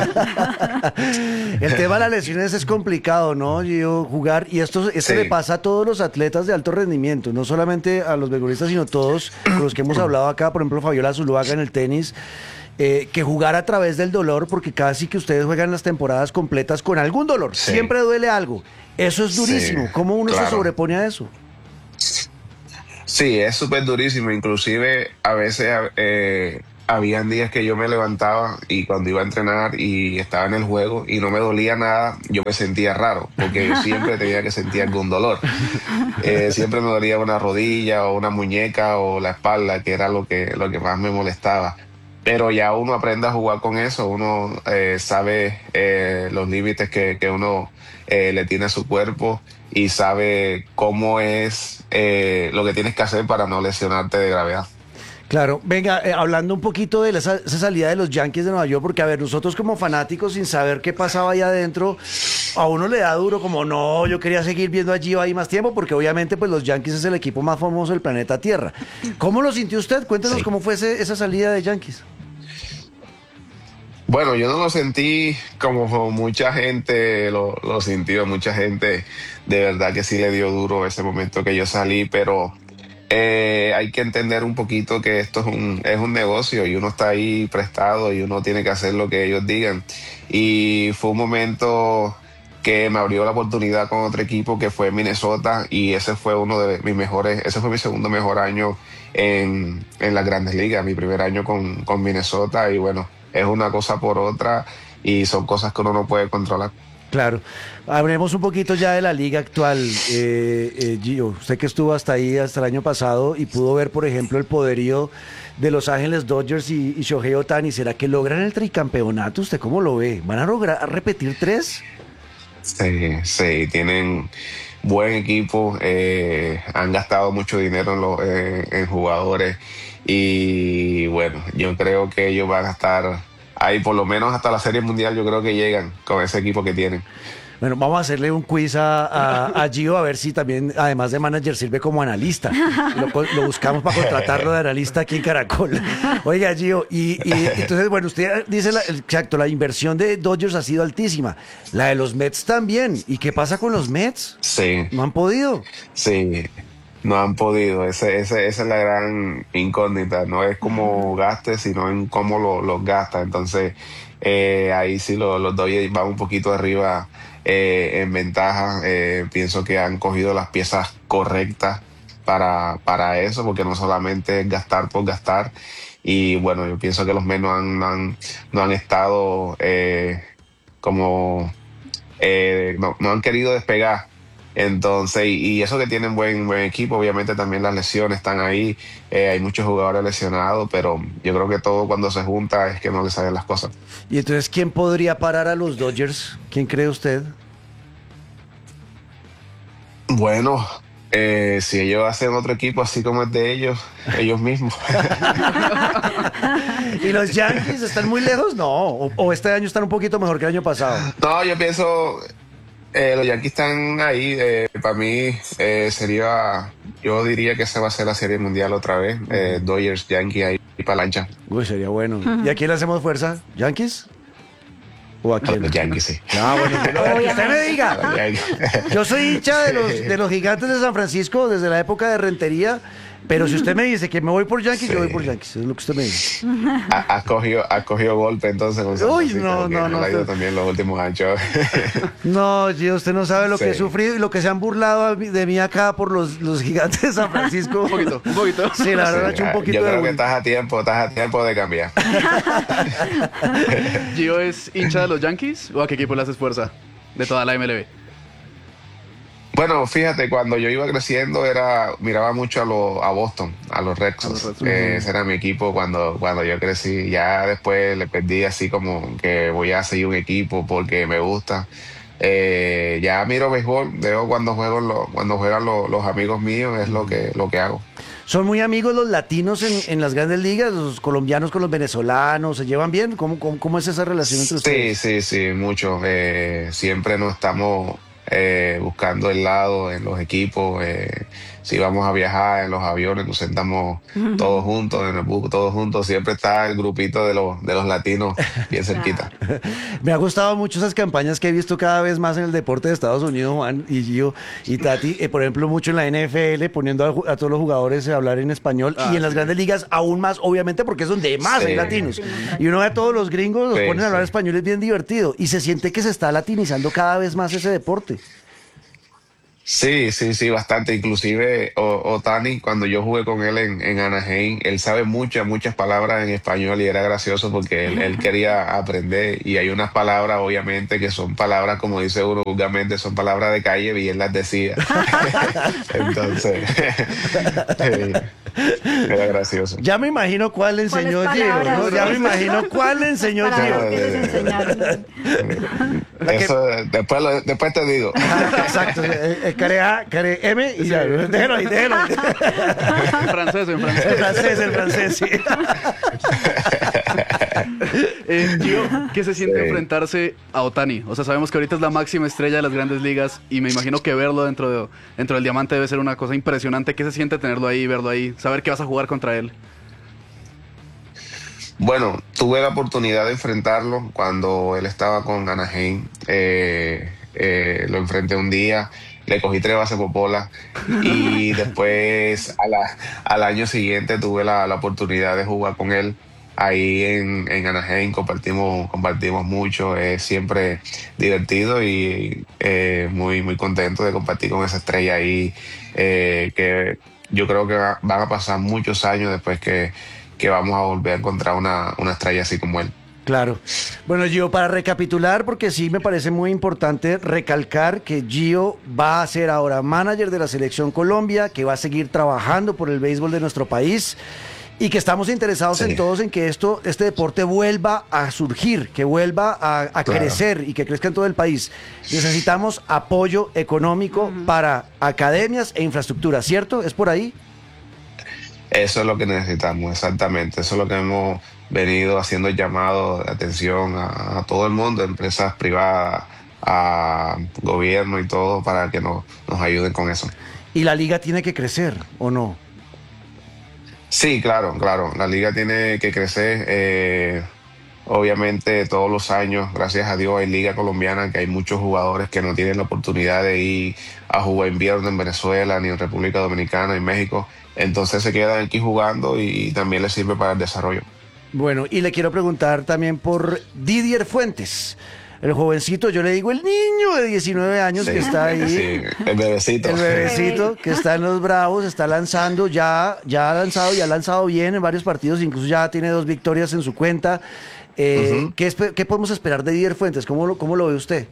El tema de las lesiones es complicado, ¿no? Jugar, y esto le pasa a todos los atletas de alto rendimiento, no solamente a los beisbolistas, sino todos con los que hemos hablado acá, por ejemplo, Fabiola Zuluaga en el tenis, que jugar a través del dolor, porque casi que ustedes juegan las temporadas completas con algún dolor, siempre duele algo. Eso es durísimo. ¿Cómo uno se sobrepone a eso? Sí, es súper durísimo. Inclusive a veces habían días que yo me levantaba y cuando iba a entrenar y estaba en el juego y no me dolía nada, yo me sentía raro, porque yo siempre tenía que sentir algún dolor. Siempre me dolía una rodilla o una muñeca o la espalda, que era lo que más me molestaba. Pero ya uno aprende a jugar con eso, uno sabe los límites que uno le tiene a su cuerpo y sabe cómo es lo que tienes que hacer para no lesionarte de gravedad. Claro, venga, hablando un poquito de esa salida de los Yankees de Nueva York, porque a ver, nosotros como fanáticos, sin saber qué pasaba ahí adentro, a uno le da duro como, no, yo quería seguir viendo a Gio ahí más tiempo, porque obviamente pues los Yankees es el equipo más famoso del planeta Tierra. ¿Cómo lo sintió usted? Cuéntenos cómo fue esa salida de Yankees. Bueno, yo no lo sentí como mucha gente lo sintió, mucha gente de verdad que sí le dio duro ese momento que yo salí, pero hay que entender un poquito que esto es un negocio y uno está ahí prestado y uno tiene que hacer lo que ellos digan. Y fue un momento que me abrió la oportunidad con otro equipo que fue Minnesota y ese fue uno de mis mejores, ese fue mi segundo mejor año en las Grandes Ligas, mi primer año con Minnesota y bueno, es una cosa por otra y son cosas que uno no puede controlar. Claro. Hablemos un poquito ya de la liga actual, Gio. Usted que estuvo hasta ahí, hasta el año pasado, y pudo ver, por ejemplo, el poderío de Los Ángeles Dodgers y Shohei Ohtani. ¿Será que logran el tricampeonato? ¿Usted cómo lo ve? ¿Van a lograr repetir 3? Sí, tienen buen equipo, han gastado mucho dinero en jugadores y bueno, yo creo que ellos van a estar ahí por lo menos hasta la Serie Mundial, yo creo que llegan con ese equipo que tienen. Bueno, vamos a hacerle un quiz a Gio a ver si también, además de manager, sirve como analista. Lo buscamos para contratarlo de analista aquí en Caracol. Oiga, Gio, y entonces, bueno, usted dice, exacto, la inversión de Dodgers ha sido altísima. La de los Mets también. ¿Y qué pasa con los Mets? Sí. ¿No han podido? Sí, no han podido. Esa es la gran incógnita. No es cómo gastes, sino en cómo los gastas. Entonces, ahí sí los Dodgers van un poquito arriba en ventaja. Pienso que han cogido las piezas correctas para eso, porque no solamente es gastar por gastar. Y bueno, yo pienso que los Mets no han estado no han querido despegar. Entonces, y eso que tienen buen equipo, obviamente también las lesiones están ahí, hay muchos jugadores lesionados, pero yo creo que todo cuando se junta es que no les salen las cosas. Y entonces, ¿quién podría parar a los Dodgers? ¿Quién cree usted? Bueno, si ellos hacen otro equipo así como es de ellos mismos. ¿Y los Yankees están muy lejos? No, o este año están un poquito mejor que el año pasado. No, yo pienso... los Yankees están ahí, para mí yo diría que esa va a ser la Serie Mundial otra vez, Dodgers, Yankees ahí para lancha. Uy, sería bueno. ¿Y a quién le hacemos fuerza? ¿Yankees? ¿O a quién? Los Yankees, sí. No, bueno, que usted me diga. Yo soy hincha de los Gigantes de San Francisco desde la época de Rentería. Pero si usted me dice que me voy por Yankees, yo voy por Yankees. Es lo que usted me dice. Has cogido golpe entonces con San Francisco. No. Ha ido también los últimos años. No, Gio, usted no sabe lo que he sufrido y lo que se han burlado de mí acá por los Gigantes de San Francisco. Un poquito. Sí, la verdad, he hecho un poquito yo de... creo que estás a tiempo de cambiar. ¿Gio es hincha de los Yankees o a qué equipo le haces fuerza de toda la MLB? Bueno, fíjate, cuando yo iba creciendo miraba mucho a Boston, a los Red Sox. Ese era mi equipo cuando yo crecí. Ya después le perdí así como que voy a seguir un equipo porque me gusta. Ya miro béisbol, veo cuando juegan los amigos míos, es lo que hago. ¿Son muy amigos los latinos en las grandes ligas? ¿Los colombianos con los venezolanos? ¿Se llevan bien? ¿Cómo es esa relación entre ustedes? Sí, mucho. Siempre nos estamos buscando el lado en los equipos. Si vamos a viajar en los aviones, nos sentamos todos juntos, en el bus, todos juntos. Siempre está el grupito de los latinos bien cerquita. Me ha gustado mucho esas campañas que he visto cada vez más en el deporte de Estados Unidos, Juan y Gio y Tati. Por ejemplo, mucho en la NFL, poniendo a todos los jugadores a hablar en español. Y en las grandes ligas aún más, obviamente, porque es donde más hay latinos. Y uno ve a todos los gringos, los ponen a hablar español, es bien divertido. Y se siente que se está latinizando cada vez más ese deporte. Sí, bastante. Inclusive Otani, cuando yo jugué con él en Anaheim, él sabe muchas palabras en español y era gracioso porque él quería aprender y hay unas palabras, obviamente, que son palabras, como dice uno vulgarmente, son palabras de calle y él las decía. Entonces, era gracioso. Ya me imagino cuál le enseñó Gio, ¿no? Ya me imagino cuál le enseñó Gio. Eso, después te digo. Exacto. Care A, care M y ya. Déjelo ahí. En francés. En francés, sí. Gio, ¿qué se siente enfrentarse a Otani? O sea, sabemos que ahorita es la máxima estrella de las grandes ligas y me imagino que verlo dentro del diamante debe ser una cosa impresionante. ¿Qué se siente tenerlo ahí, verlo ahí, saber que vas a jugar contra él? Bueno, tuve la oportunidad de enfrentarlo cuando él estaba con Anaheim. Lo enfrenté un día, le cogí 3 bases por bola y después al año siguiente tuve la oportunidad de jugar con él ahí en Anaheim. Compartimos mucho, es siempre divertido y muy contento de compartir con esa estrella ahí, que yo creo que van a pasar muchos años después que vamos a volver a encontrar una estrella así como él. Claro. Bueno, Gio, para recapitular, porque sí me parece muy importante recalcar que Gio va a ser ahora manager de la Selección Colombia, que va a seguir trabajando por el béisbol de nuestro país y que estamos interesados en todos en que este deporte vuelva a surgir, que vuelva a crecer y que crezca en todo el país. Necesitamos apoyo económico para academias e infraestructura, ¿cierto? ¿Es por ahí? Eso es lo que necesitamos, exactamente. Eso es lo que hemos venido haciendo el llamado de atención a todo el mundo, empresas privadas, a gobierno y todo, para que nos ayuden con eso. ¿Y la liga tiene que crecer o no? Sí, claro. La liga tiene que crecer. Obviamente todos los años, gracias a Dios, hay liga colombiana, que hay muchos jugadores que no tienen la oportunidad de ir a jugar invierno en Venezuela, ni en República Dominicana, en México. Entonces se quedan aquí jugando y también les sirve para el desarrollo. Bueno, y le quiero preguntar también por Didier Fuentes, el jovencito, yo le digo el niño de 19 años que está ahí. Sí, el bebecito. El bebecito que está en los Bravos, está lanzando, ya ha lanzado bien en varios partidos, incluso ya tiene 2 victorias en su cuenta. ¿Qué podemos esperar de Didier Fuentes? ¿Cómo lo ve usted?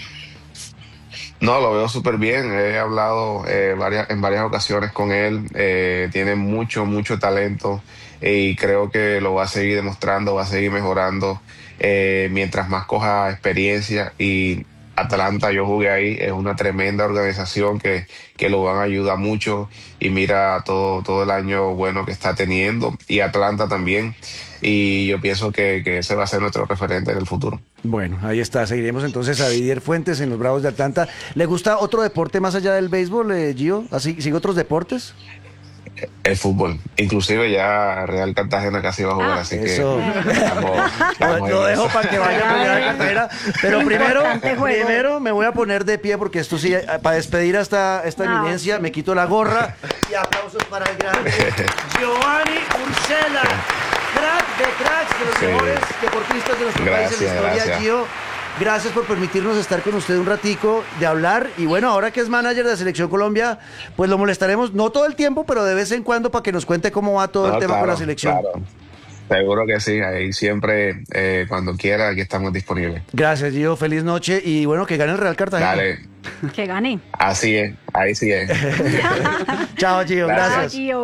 No, lo veo súper bien. He hablado en varias ocasiones con él. Tiene mucho talento y creo que lo va a seguir demostrando, va a seguir mejorando mientras más coja experiencia. Y Atlanta, yo jugué ahí, es una tremenda organización que lo van a ayudar mucho y mira todo el año bueno que está teniendo y Atlanta también. Y yo pienso que ese va a ser nuestro referente en el futuro. Bueno, ahí está. Seguiremos entonces a Didier Fuentes en los Bravos de Atlanta. ¿Le gusta otro deporte más allá del béisbol, Gio? ¿Así sigue otros deportes? El fútbol. Inclusive ya Real Cartagena casi va a jugar, así eso. Que estamos lo dejo para que vaya a Real Cartagena. Pero primero me voy a poner de pie porque esto sí, para despedir a esta eminencia, me quito la gorra y aplausos para el gran Giovanni Urshela. Crack de cracks, de los mejores deportistas de nuestro país en la historia, gracias. Gio. Gracias por permitirnos estar con usted un ratico de hablar. Y bueno, ahora que es manager de la Selección Colombia, pues lo molestaremos, no todo el tiempo, pero de vez en cuando para que nos cuente cómo va todo el tema con la selección. Claro. Seguro que sí, ahí siempre, cuando quiera, aquí estamos disponibles. Gracias, Gio, feliz noche y bueno, que gane el Real Cartagena. Dale. Que gane. Así es, ahí sí es. Chao, Gio, gracias. Chao, Gio.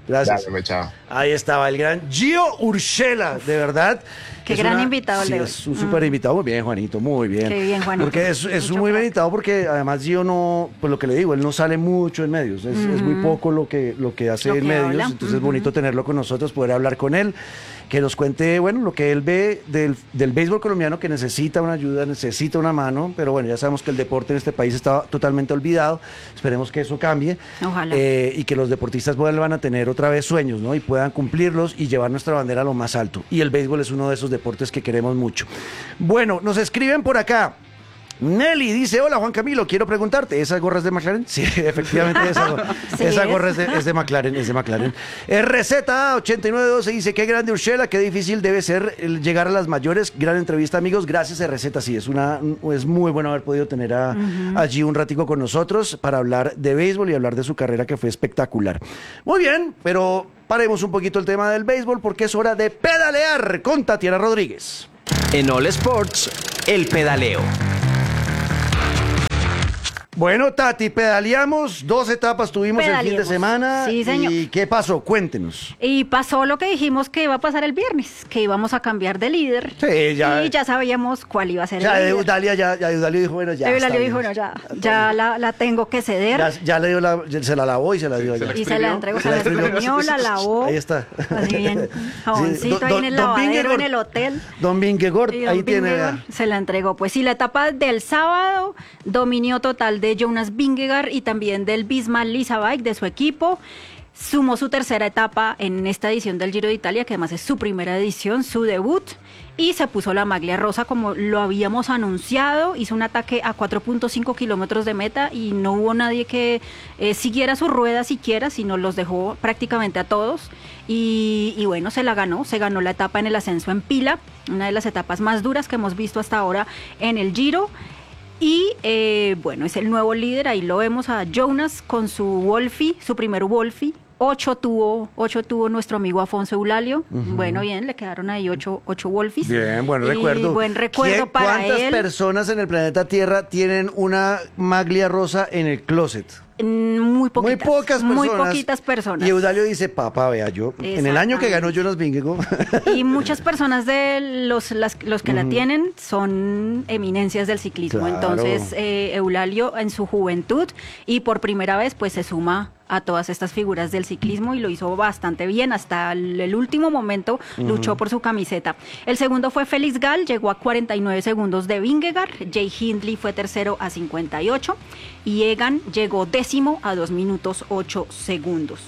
Gracias. Dale, chao. Ahí estaba el gran Gio Urshela, de verdad. Qué gran invitado, sí, Leo. es un súper invitado. Muy bien, Juanito, muy bien. Qué bien, Juanito. Porque es un muy bien invitado porque además Gio no, pues lo que le digo, él no sale mucho en medios. Es muy poco lo que hace Lo en que medios. habla. Entonces es bonito tenerlo con nosotros, poder hablar con él, que nos cuente, bueno, lo que él ve del béisbol colombiano, que necesita una ayuda, necesita una mano. Pero bueno, ya sabemos que el deporte en este país está totalmente olvidado. Esperemos que eso cambie. Ojalá. Y que los deportistas vuelvan a tener otra vez sueños, ¿no? Y puedan cumplirlos y llevar nuestra bandera a lo más alto. Y el béisbol es uno de esos deportes que queremos mucho. Bueno, nos escriben por acá. Nelly dice, hola Juan Camilo, quiero preguntarte, ¿esa gorra es de McLaren? Sí, efectivamente Sí, esa es. gorra es de McLaren, es de McLaren. RZ8912 dice, qué grande Urshela, qué difícil debe ser llegar a las mayores. Gran entrevista, amigos, gracias RZ, sí, es muy bueno haber podido tener allí un ratico con nosotros para hablar de béisbol y hablar de su carrera que fue espectacular. Muy bien, pero paremos un poquito el tema del béisbol porque es hora de pedalear con Tatiana Rodríguez. En All Sports, el pedaleo. Bueno, Tati, pedaleamos, 2 etapas tuvimos el fin de Pedaleemos. semana. Sí, señor. ¿Y qué pasó? Cuéntenos. Y pasó lo que dijimos que iba a pasar el viernes, que íbamos a cambiar de líder. Sí, ya. Y ya sabíamos cuál iba a ser Ya el líder. Eudalia dijo, bueno, ya. Eudalia está dijo, bien. bueno, ya la tengo que ceder. Ya le dio se la lavó y se la dio allá. Y se la entregó, se la exprimió, la lavó. Ahí está. Así bien, jaboncito Sí, ahí en el don lavadero, Vingegor. en el hotel. Don Vingegor, Y don ahí tiene. Vingegaard vea. se la entregó. Pues sí, la etapa del sábado, dominio total de Jonas Vingegaard y también del Bismarck Lizabike, de su equipo. Sumó su tercera etapa en esta edición del Giro de Italia, que además es su primera edición, su debut, y se puso la maglia rosa como lo habíamos anunciado. Hizo un ataque a 4.5 kilómetros de meta y no hubo nadie que siguiera su rueda siquiera, sino los dejó prácticamente a todos. Y bueno, se ganó la etapa en el ascenso en Pila, una de las etapas más duras que hemos visto hasta ahora en el Giro. Y bueno, es el nuevo líder, ahí lo vemos a Jonas con su Wolfie, su primer Wolfie. 8 tuvo nuestro amigo Afonso Eulalio. Bueno, bien, le quedaron ahí 8 Wolfies. Bien, buen Y recuerdo. buen recuerdo para ¿Cuántas él. personas en el planeta Tierra tienen una maglia rosa en el closet? Muy poquitas. Muy pocas personas. Muy poquitas personas. Y Eudalio dice, papá, vea, yo, en el año que ganó Jonas Vingegaard. Y muchas personas de los que la tienen son eminencias del ciclismo. Claro. Entonces, Eulalio en su juventud y por primera vez pues se suma a todas estas figuras del ciclismo y lo hizo bastante bien. Hasta el último momento luchó por su camiseta. El segundo fue Félix Gall, llegó a 49 segundos de Vingegaard. Jay Hindley fue tercero a 58 y Egan llegó décimo a 2 minutos 8 segundos.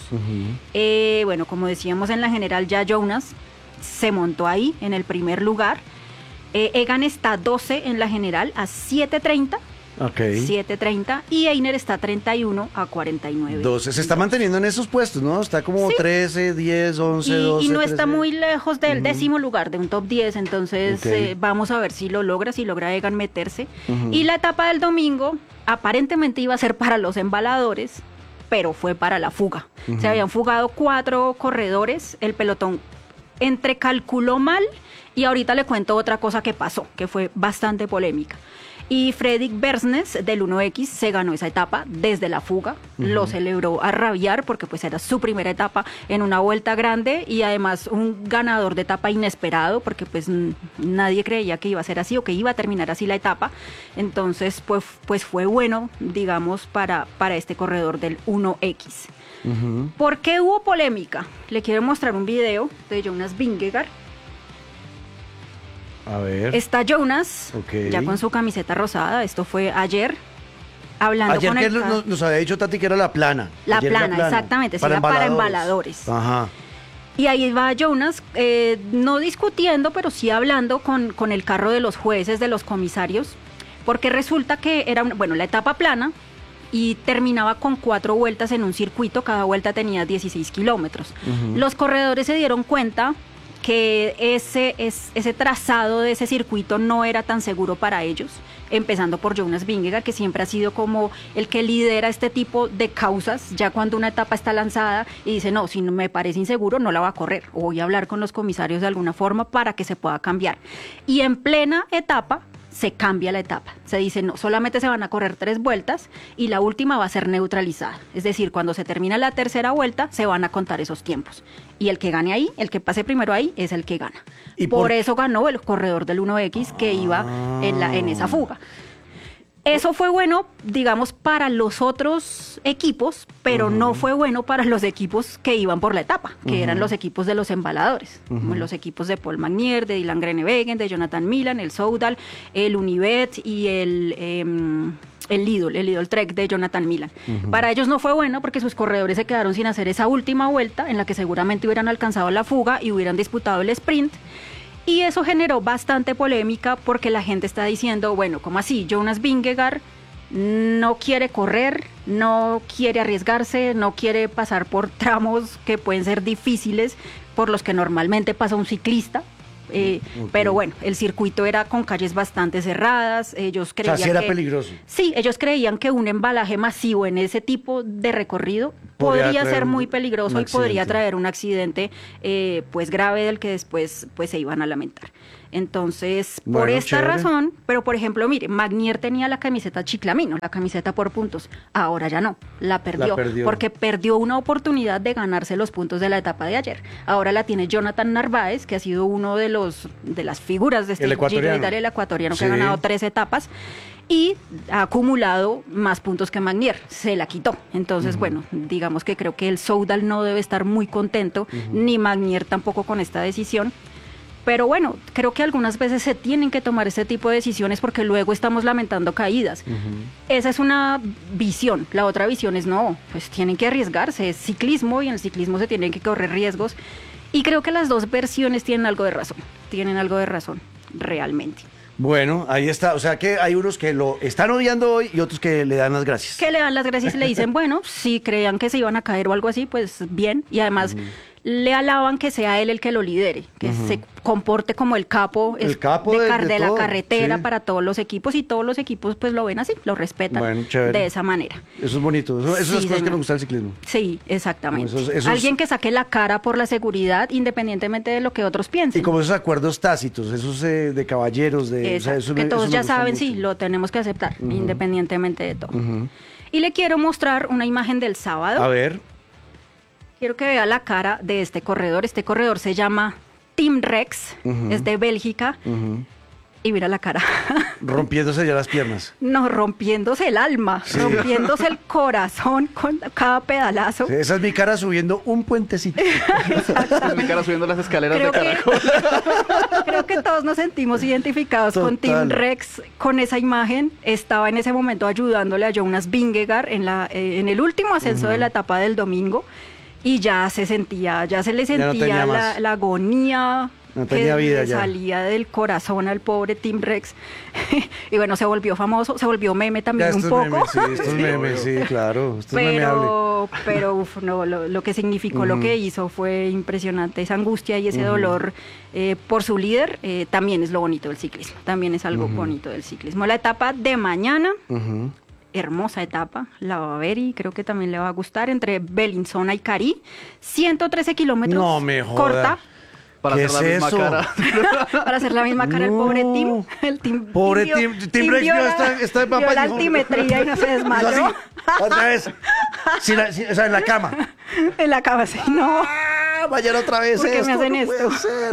Bueno, como decíamos en la general, ya Jonas se montó ahí en el primer lugar. Egan está 12 en la general a 7:30. Ok. 7:30 y Einer está 31 a 49. 12. Se está manteniendo en esos puestos, ¿no? Está como 13, 10, 11, 12. Y no está 13. muy lejos del décimo lugar, de un top 10, entonces Ok. vamos a ver si logra Egan meterse. Y la etapa del domingo aparentemente iba a ser para los embaladores, pero fue para la fuga. Se habían fugado 4 corredores, el pelotón entrecalculó mal y ahorita le cuento otra cosa que pasó, que fue bastante polémica. Y Fredrik Bersnes del 1X se ganó esa etapa desde la fuga, lo celebró a rabiar porque pues era su primera etapa en una vuelta grande y además un ganador de etapa inesperado porque pues nadie creía que iba a ser así o que iba a terminar así la etapa. Entonces pues fue bueno, digamos, para este corredor del 1X. ¿Por qué hubo polémica? Le quiero mostrar un video de Jonas Vingegaard. A ver. Está Jonas, Ok. ya con su camiseta rosada, esto fue ayer, hablando Ayer con que el... nos había dicho Tati que era la plana. La Ayer plana, exactamente, sí, era para embaladores. Ajá. Y ahí va Jonas, no discutiendo, pero sí hablando con el carro de los jueces, de los comisarios, porque resulta que era, la etapa plana y terminaba con 4 vueltas en un circuito, cada vuelta tenía 16 kilómetros. Los corredores se dieron cuenta que ese trazado de ese circuito no era tan seguro para ellos, empezando por Jonas Vingegaard, que siempre ha sido como el que lidera este tipo de causas, ya cuando una etapa está lanzada y dice, no, si no me parece inseguro, no la voy a correr, o voy a hablar con los comisarios de alguna forma para que se pueda cambiar. Y en plena etapa se cambia la etapa. Se dice, no, solamente se van a correr 3 vueltas y la última va a ser neutralizada. Es decir, cuando se termina la tercera vuelta, se van a contar esos tiempos. Y el que gane ahí, el que pase primero ahí, es el que gana. ¿Y por eso ganó el corredor del 1X que iba en esa fuga. Eso fue bueno, digamos, para los otros equipos, pero no fue bueno para los equipos que iban por la etapa, que eran los equipos de los embaladores, como los equipos de Paul Magnier, de Dylan Groenewegen, de Jonathan Milan, el Soudal, el Univet y el Lidl Trek de Jonathan Milan. Para ellos no fue bueno porque sus corredores se quedaron sin hacer esa última vuelta en la que seguramente hubieran alcanzado la fuga y hubieran disputado el sprint. Y eso generó bastante polémica porque la gente está diciendo, bueno, ¿cómo así? Jonas Vingegaard no quiere correr, no quiere arriesgarse, no quiere pasar por tramos que pueden ser difíciles por los que normalmente pasa un ciclista. Pero bueno, el circuito era con calles bastante cerradas, ellos creían sí era peligroso. Sí, ellos creían que un embalaje masivo en ese tipo de recorrido podría ser muy peligroso y podría traer un accidente pues grave del que después pues se iban a lamentar. Entonces, por esta razón, pero por ejemplo, mire, Magnier tenía la camiseta Chiclamino, la camiseta por puntos, ahora ya no, la perdió, porque perdió una oportunidad de ganarse los puntos de la etapa de ayer. Ahora la tiene Jonathan Narváez, que ha sido uno de las figuras de este Giro de Italia, el ecuatoriano, que ha ganado 3 etapas y ha acumulado más puntos que Magnier, se la quitó. Entonces, bueno, digamos que creo que el Soudal no debe estar muy contento, ni Magnier tampoco con esta decisión. Pero bueno, creo que algunas veces se tienen que tomar este tipo de decisiones porque luego estamos lamentando caídas. Esa es una visión. La otra visión es no, pues tienen que arriesgarse. Es ciclismo y en el ciclismo se tienen que correr riesgos. Y creo que las dos versiones tienen algo de razón. Tienen algo de razón, realmente. Bueno, ahí está. O sea que hay unos que lo están odiando hoy y otros que le dan las gracias. Que le dan las gracias y le dicen, bueno, si creían que se iban a caer o algo así, pues bien. Y además le alaban que sea él el que lo lidere, que se comporte como el capo de la carretera para todos los equipos y todos los equipos pues lo ven así, lo respetan de esa manera. Eso es bonito, eso es las cosas que nos gusta del ciclismo. Sí, exactamente. Alguien que saque la cara por la seguridad independientemente de lo que otros piensen. Y como esos acuerdos tácitos, esos de caballeros, que todos ya saben, sí, lo tenemos que aceptar, independientemente de todo. Y le quiero mostrar una imagen del sábado. A ver. Quiero que vea la cara de este corredor. Este corredor se llama Tim Rex, es de Bélgica. Y mira la cara. Rompiéndose ya las piernas. No, rompiéndose el alma, rompiéndose el corazón con cada pedalazo. Sí, esa es mi cara subiendo un puentecito. Esa es mi cara subiendo las escaleras de Caracol. Creo que todos nos sentimos identificados con Tim Rex, con esa imagen. Estaba en ese momento ayudándole a Jonas Vingegaard en el último ascenso de la etapa del domingo. Y ya se le sentía la agonía que salía del corazón al pobre Tim Rex. Y bueno, se volvió famoso, se volvió meme también un poco. Estos memes, sí, claro. Pero no, lo que significó, lo que hizo fue impresionante. Esa angustia y ese dolor por su líder también es lo bonito del ciclismo. También es algo bonito del ciclismo. La etapa de mañana... Hermosa etapa, la va a ver y creo que también le va a gustar, entre Bellinzona y Cari, 113 kilómetros, no me joda. Corta. Para hacer la misma cara. Para hacer la misma cara el pobre Tim. El Tim pobre Tim Rex está en papá. La altimetría y no se desmayó. Otra vez. O sea, en la cama. En la cama, sí. No. Mañana otra vez. ¿Por qué me hacen esto?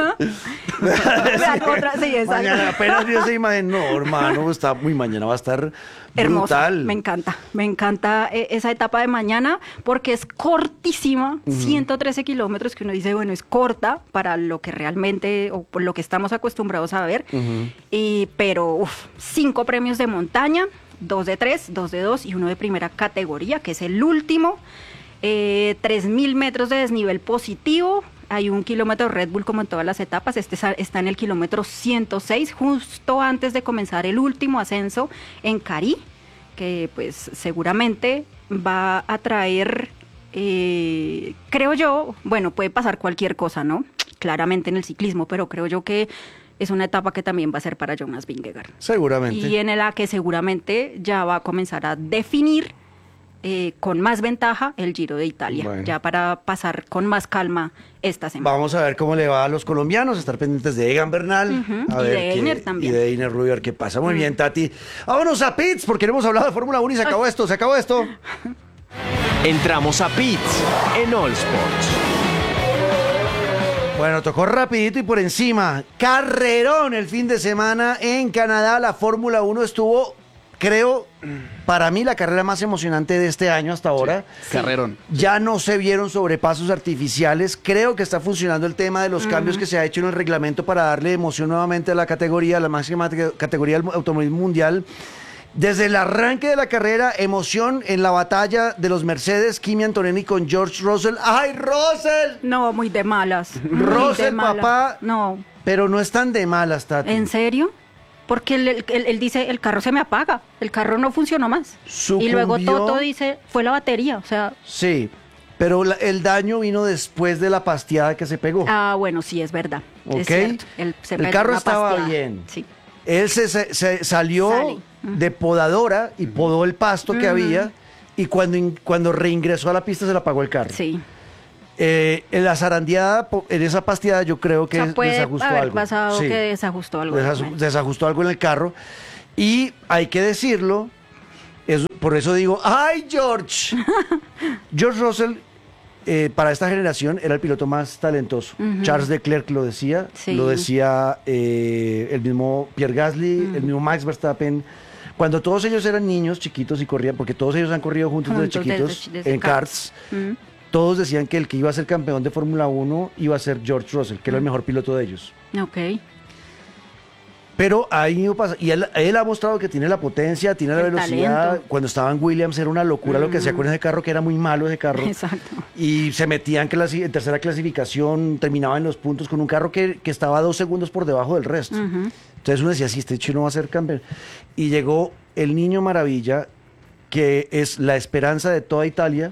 Mañana apenas vi esa imagen. No, hermano, mañana va a estar hermosa. Brutal. Me encanta esa etapa de mañana porque es cortísima, 113 kilómetros, que uno dice, bueno, es corta para lo que realmente, o por lo que estamos acostumbrados a ver, pero 5 premios de montaña, 2 de 3, 2 de 2 y 1 de primera categoría, que es el último, 3.000 metros de desnivel positivo. Hay 1 kilómetro Red Bull como en todas las etapas. Este está en el kilómetro 106, justo antes de comenzar el último ascenso en Cari, que pues seguramente va a traer, creo yo, bueno, puede pasar cualquier cosa, ¿no? Claramente en el ciclismo, pero creo yo que es una etapa que también va a ser para Jonas Vingegaard. Seguramente. Y en la que seguramente ya va a comenzar a definir con más ventaja el Giro de Italia, Bueno. ya para pasar con más calma esta semana. Vamos a ver cómo le va a los colombianos, estar pendientes de Egan Bernal. A Y ver de Einer también. Y de Einer Rubio, a ver qué pasa. Muy bien, Tati. Vámonos a Pits, porque no hemos hablado de Fórmula 1 y se acabó esto, se acabó esto. Entramos a Pits en All Sports. Bueno, tocó rapidito y por encima. Carrerón el fin de semana en Canadá. La Fórmula 1 estuvo, creo, para mí la carrera más emocionante de este año hasta ahora. Carrerón. Ya no se vieron sobrepasos artificiales. Creo que está funcionando el tema de los cambios que se ha hecho en el reglamento para darle emoción nuevamente a la categoría, la máxima categoría del automovilismo mundial. Desde el arranque de la carrera, emoción en la batalla de los Mercedes, Kimi Antonelli con George Russell. ¡Ay, Russell! No, muy de malas. muy de Russell, malas. papá. No, Pero no están de malas, Tati. ¿en serio? Porque él dice, el carro se me apaga, el carro no funcionó más. Y luego Sucumbió. Toto dice, fue la batería, o sea... Sí, pero el daño vino después de la pasteada que se pegó. Bueno, sí, es verdad. Ok. Es cierto. Él se El pegó carro una estaba pasteada. bien. Sí. Él se salió Sale. de podadora y podó el pasto que había y cuando reingresó a la pista se le apagó el carro. Sí. En la zarandeada, en esa pasteada yo creo que O sea, puede desajustó haber algo. pasado Sí. que desajustó algo. Desajustó algo en el carro. Y hay que decirlo, por eso digo, ¡ay, George! George Russell, para esta generación, era el piloto más talentoso. Charles Leclerc lo decía, Sí. lo decía el mismo Pierre Gasly, el mismo Max Verstappen. Cuando todos ellos eran niños, chiquitos y corrían, porque todos ellos han corrido juntos desde Juntos chiquitos desde en karts. Todos decían que el que iba a ser campeón de Fórmula 1 iba a ser George Russell, que era el mejor piloto de ellos. Ok. Pero ahí no pasa. Y él ha mostrado que tiene la potencia, tiene la El velocidad. talento. Cuando estaba en Williams era una locura lo que hacía con ese carro, que era muy malo ese carro. Exacto. Y se metía en tercera clasificación, terminaba en los puntos con un carro que estaba 2 segundos por debajo del resto. Entonces uno decía, sí, este chino va a ser campeón. Y llegó el niño maravilla, que es la esperanza de toda Italia.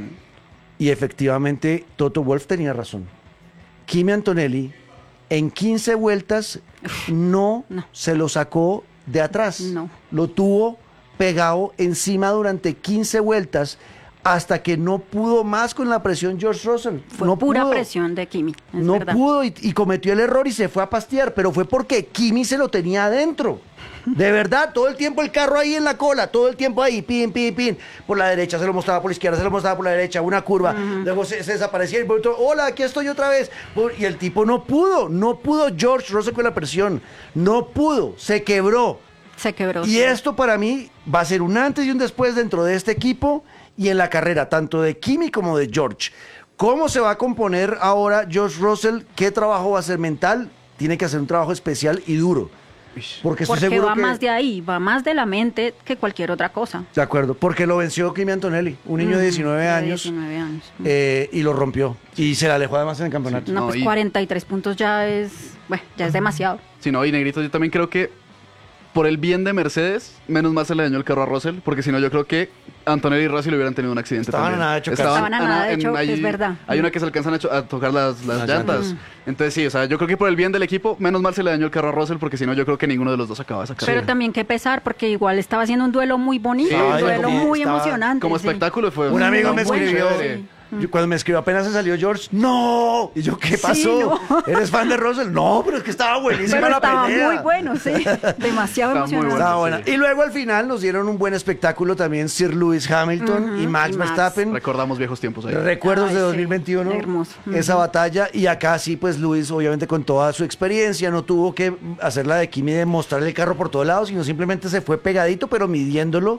Y efectivamente Toto Wolff tenía razón. Kimi Antonelli en 15 vueltas no se lo sacó de atrás. No. Lo tuvo pegado encima durante 15 vueltas hasta que no pudo más con la presión George Russell. Fue no pura pudo. presión de Kimi. Es No verdad. pudo y cometió el error y se fue a pastear, pero fue porque Kimi se lo tenía adentro. De verdad, todo el tiempo el carro ahí en la cola, todo el tiempo ahí, pin, pin, pin. Por la derecha, se lo mostraba por la izquierda, se lo mostraba por la derecha, una curva. Luego se desaparecía y volvió, hola, aquí estoy otra vez. Y el tipo no pudo George Russell con la presión. No pudo, se quebró. Se quebró. Y sí. esto para mí va a ser un antes y un después dentro de este equipo y en la carrera, tanto de Kimi como de George. ¿Cómo se va a componer ahora George Russell? ¿Qué trabajo va a hacer mental? Tiene que hacer un trabajo especial y duro. Porque estoy Porque seguro va que... más de ahí, va más de la mente que cualquier otra cosa. De acuerdo, porque lo venció Kimi Antonelli, un niño de 19 De años, 19 años. y lo rompió. Y se la alejó además en el campeonato. No, No, pues y- 43 puntos ya es, bueno, ya es demasiado. Sí, no, y Negrito, yo también creo que por el bien de Mercedes, menos mal se le dañó el carro a Russell, porque si no yo creo que Antonelli y Russell hubieran tenido un accidente Estaban también. a nada de chocarse. Estaban a nada de choque, es verdad. Hay una que se alcanzan a tocar las Las llantas. llantas. Entonces sí, o sea, yo creo que por el bien del equipo, menos mal se le dañó el carro a Russell, porque si no yo creo que ninguno de los dos acaba esa carrera. Pero también qué pesar, porque igual estaba haciendo un duelo muy bonito, Sí, un ay, duelo como muy estaba- emocionante. Como sí. espectáculo fue Un amigo me muy escribió, chévere. cuando me escribió apenas se salió George, ¡no! Y yo, ¿qué Sí, pasó? no. ¿Eres fan de Russell? No, pero es que estaba buenísima Pero la estaba pelea. muy bueno, sí. Demasiado Está muy emocionante. bueno. Estaba buena. Sí. Y luego al final nos dieron un buen espectáculo también Sir Lewis Hamilton y Max y Max. Verstappen. Recordamos viejos tiempos ahí. Recuerdos Ay, de sí, 2021, hermoso. esa batalla, y acá sí, pues Luis, obviamente con toda su experiencia, no tuvo que hacer la de Kimi de mostrarle el carro por todos lados, sino simplemente se fue pegadito, pero midiéndolo,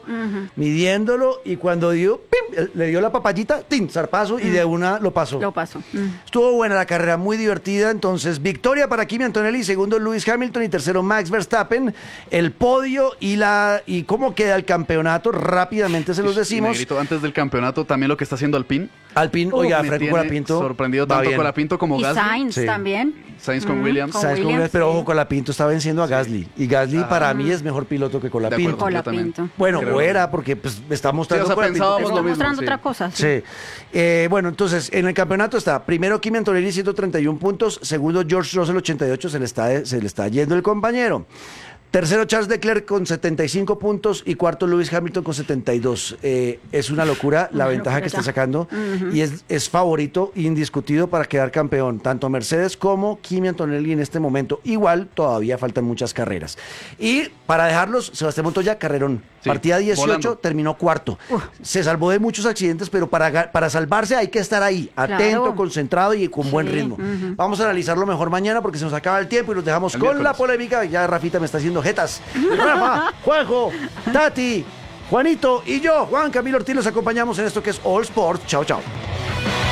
y cuando dio, ¡pim!, le dio la papayita, ¡tin!, zarpazo, y de una lo pasó. Lo pasó. Estuvo buena la carrera, muy divertida. Entonces, victoria para Kimi Antonelli, segundo Lewis Hamilton y tercero Max Verstappen. El podio y cómo queda el campeonato, rápidamente se los Y decimos. Negrito, antes del campeonato, también lo que está haciendo Alpine. Alpine, oiga, me Franco tiene Colapinto. sorprendido va tanto bien. Colapinto como Y Gasly. Sainz Sí. también. Sainz con Williams. con ¿Sabes cómo Williams, es? Pero sí. ojo, Colapinto está venciendo a Gasly. Y Gasly para mí es mejor piloto que Colapinto. acuerdo. yo también. Colapinto. Bueno, Creo. o era, porque pues, está mostrando Sí, o sea, Colapinto. pensábamos Está lo mismo, mostrando sí. otra cosa. Sí. Sí. Bueno, entonces, en el campeonato está primero Kimi Antonelli 131 puntos, segundo George Russell 88, se le está yendo el compañero. Tercero, Charles Leclerc con 75 puntos y cuarto, Lewis Hamilton con 72. Es una locura la ventaja que está sacando y es favorito indiscutido para quedar campeón, tanto Mercedes como Kimi Antonelli en este momento. Igual, todavía faltan muchas carreras. Y para dejarlos, Sebastián Montoya, carrerón. Sí, Partida 18, volando. terminó cuarto. Se salvó de muchos accidentes, pero para salvarse hay que estar ahí, atento, Claro. concentrado y con buen ritmo. Vamos a analizarlo mejor mañana porque se nos acaba el tiempo y nos dejamos El con miércoles. la polémica. Ya Rafita me está haciendo jetas. Rafa, Juanjo, Tati, Juanito y yo, Juan Camilo Ortiz, los acompañamos en esto que es All Sports. Chao, chao.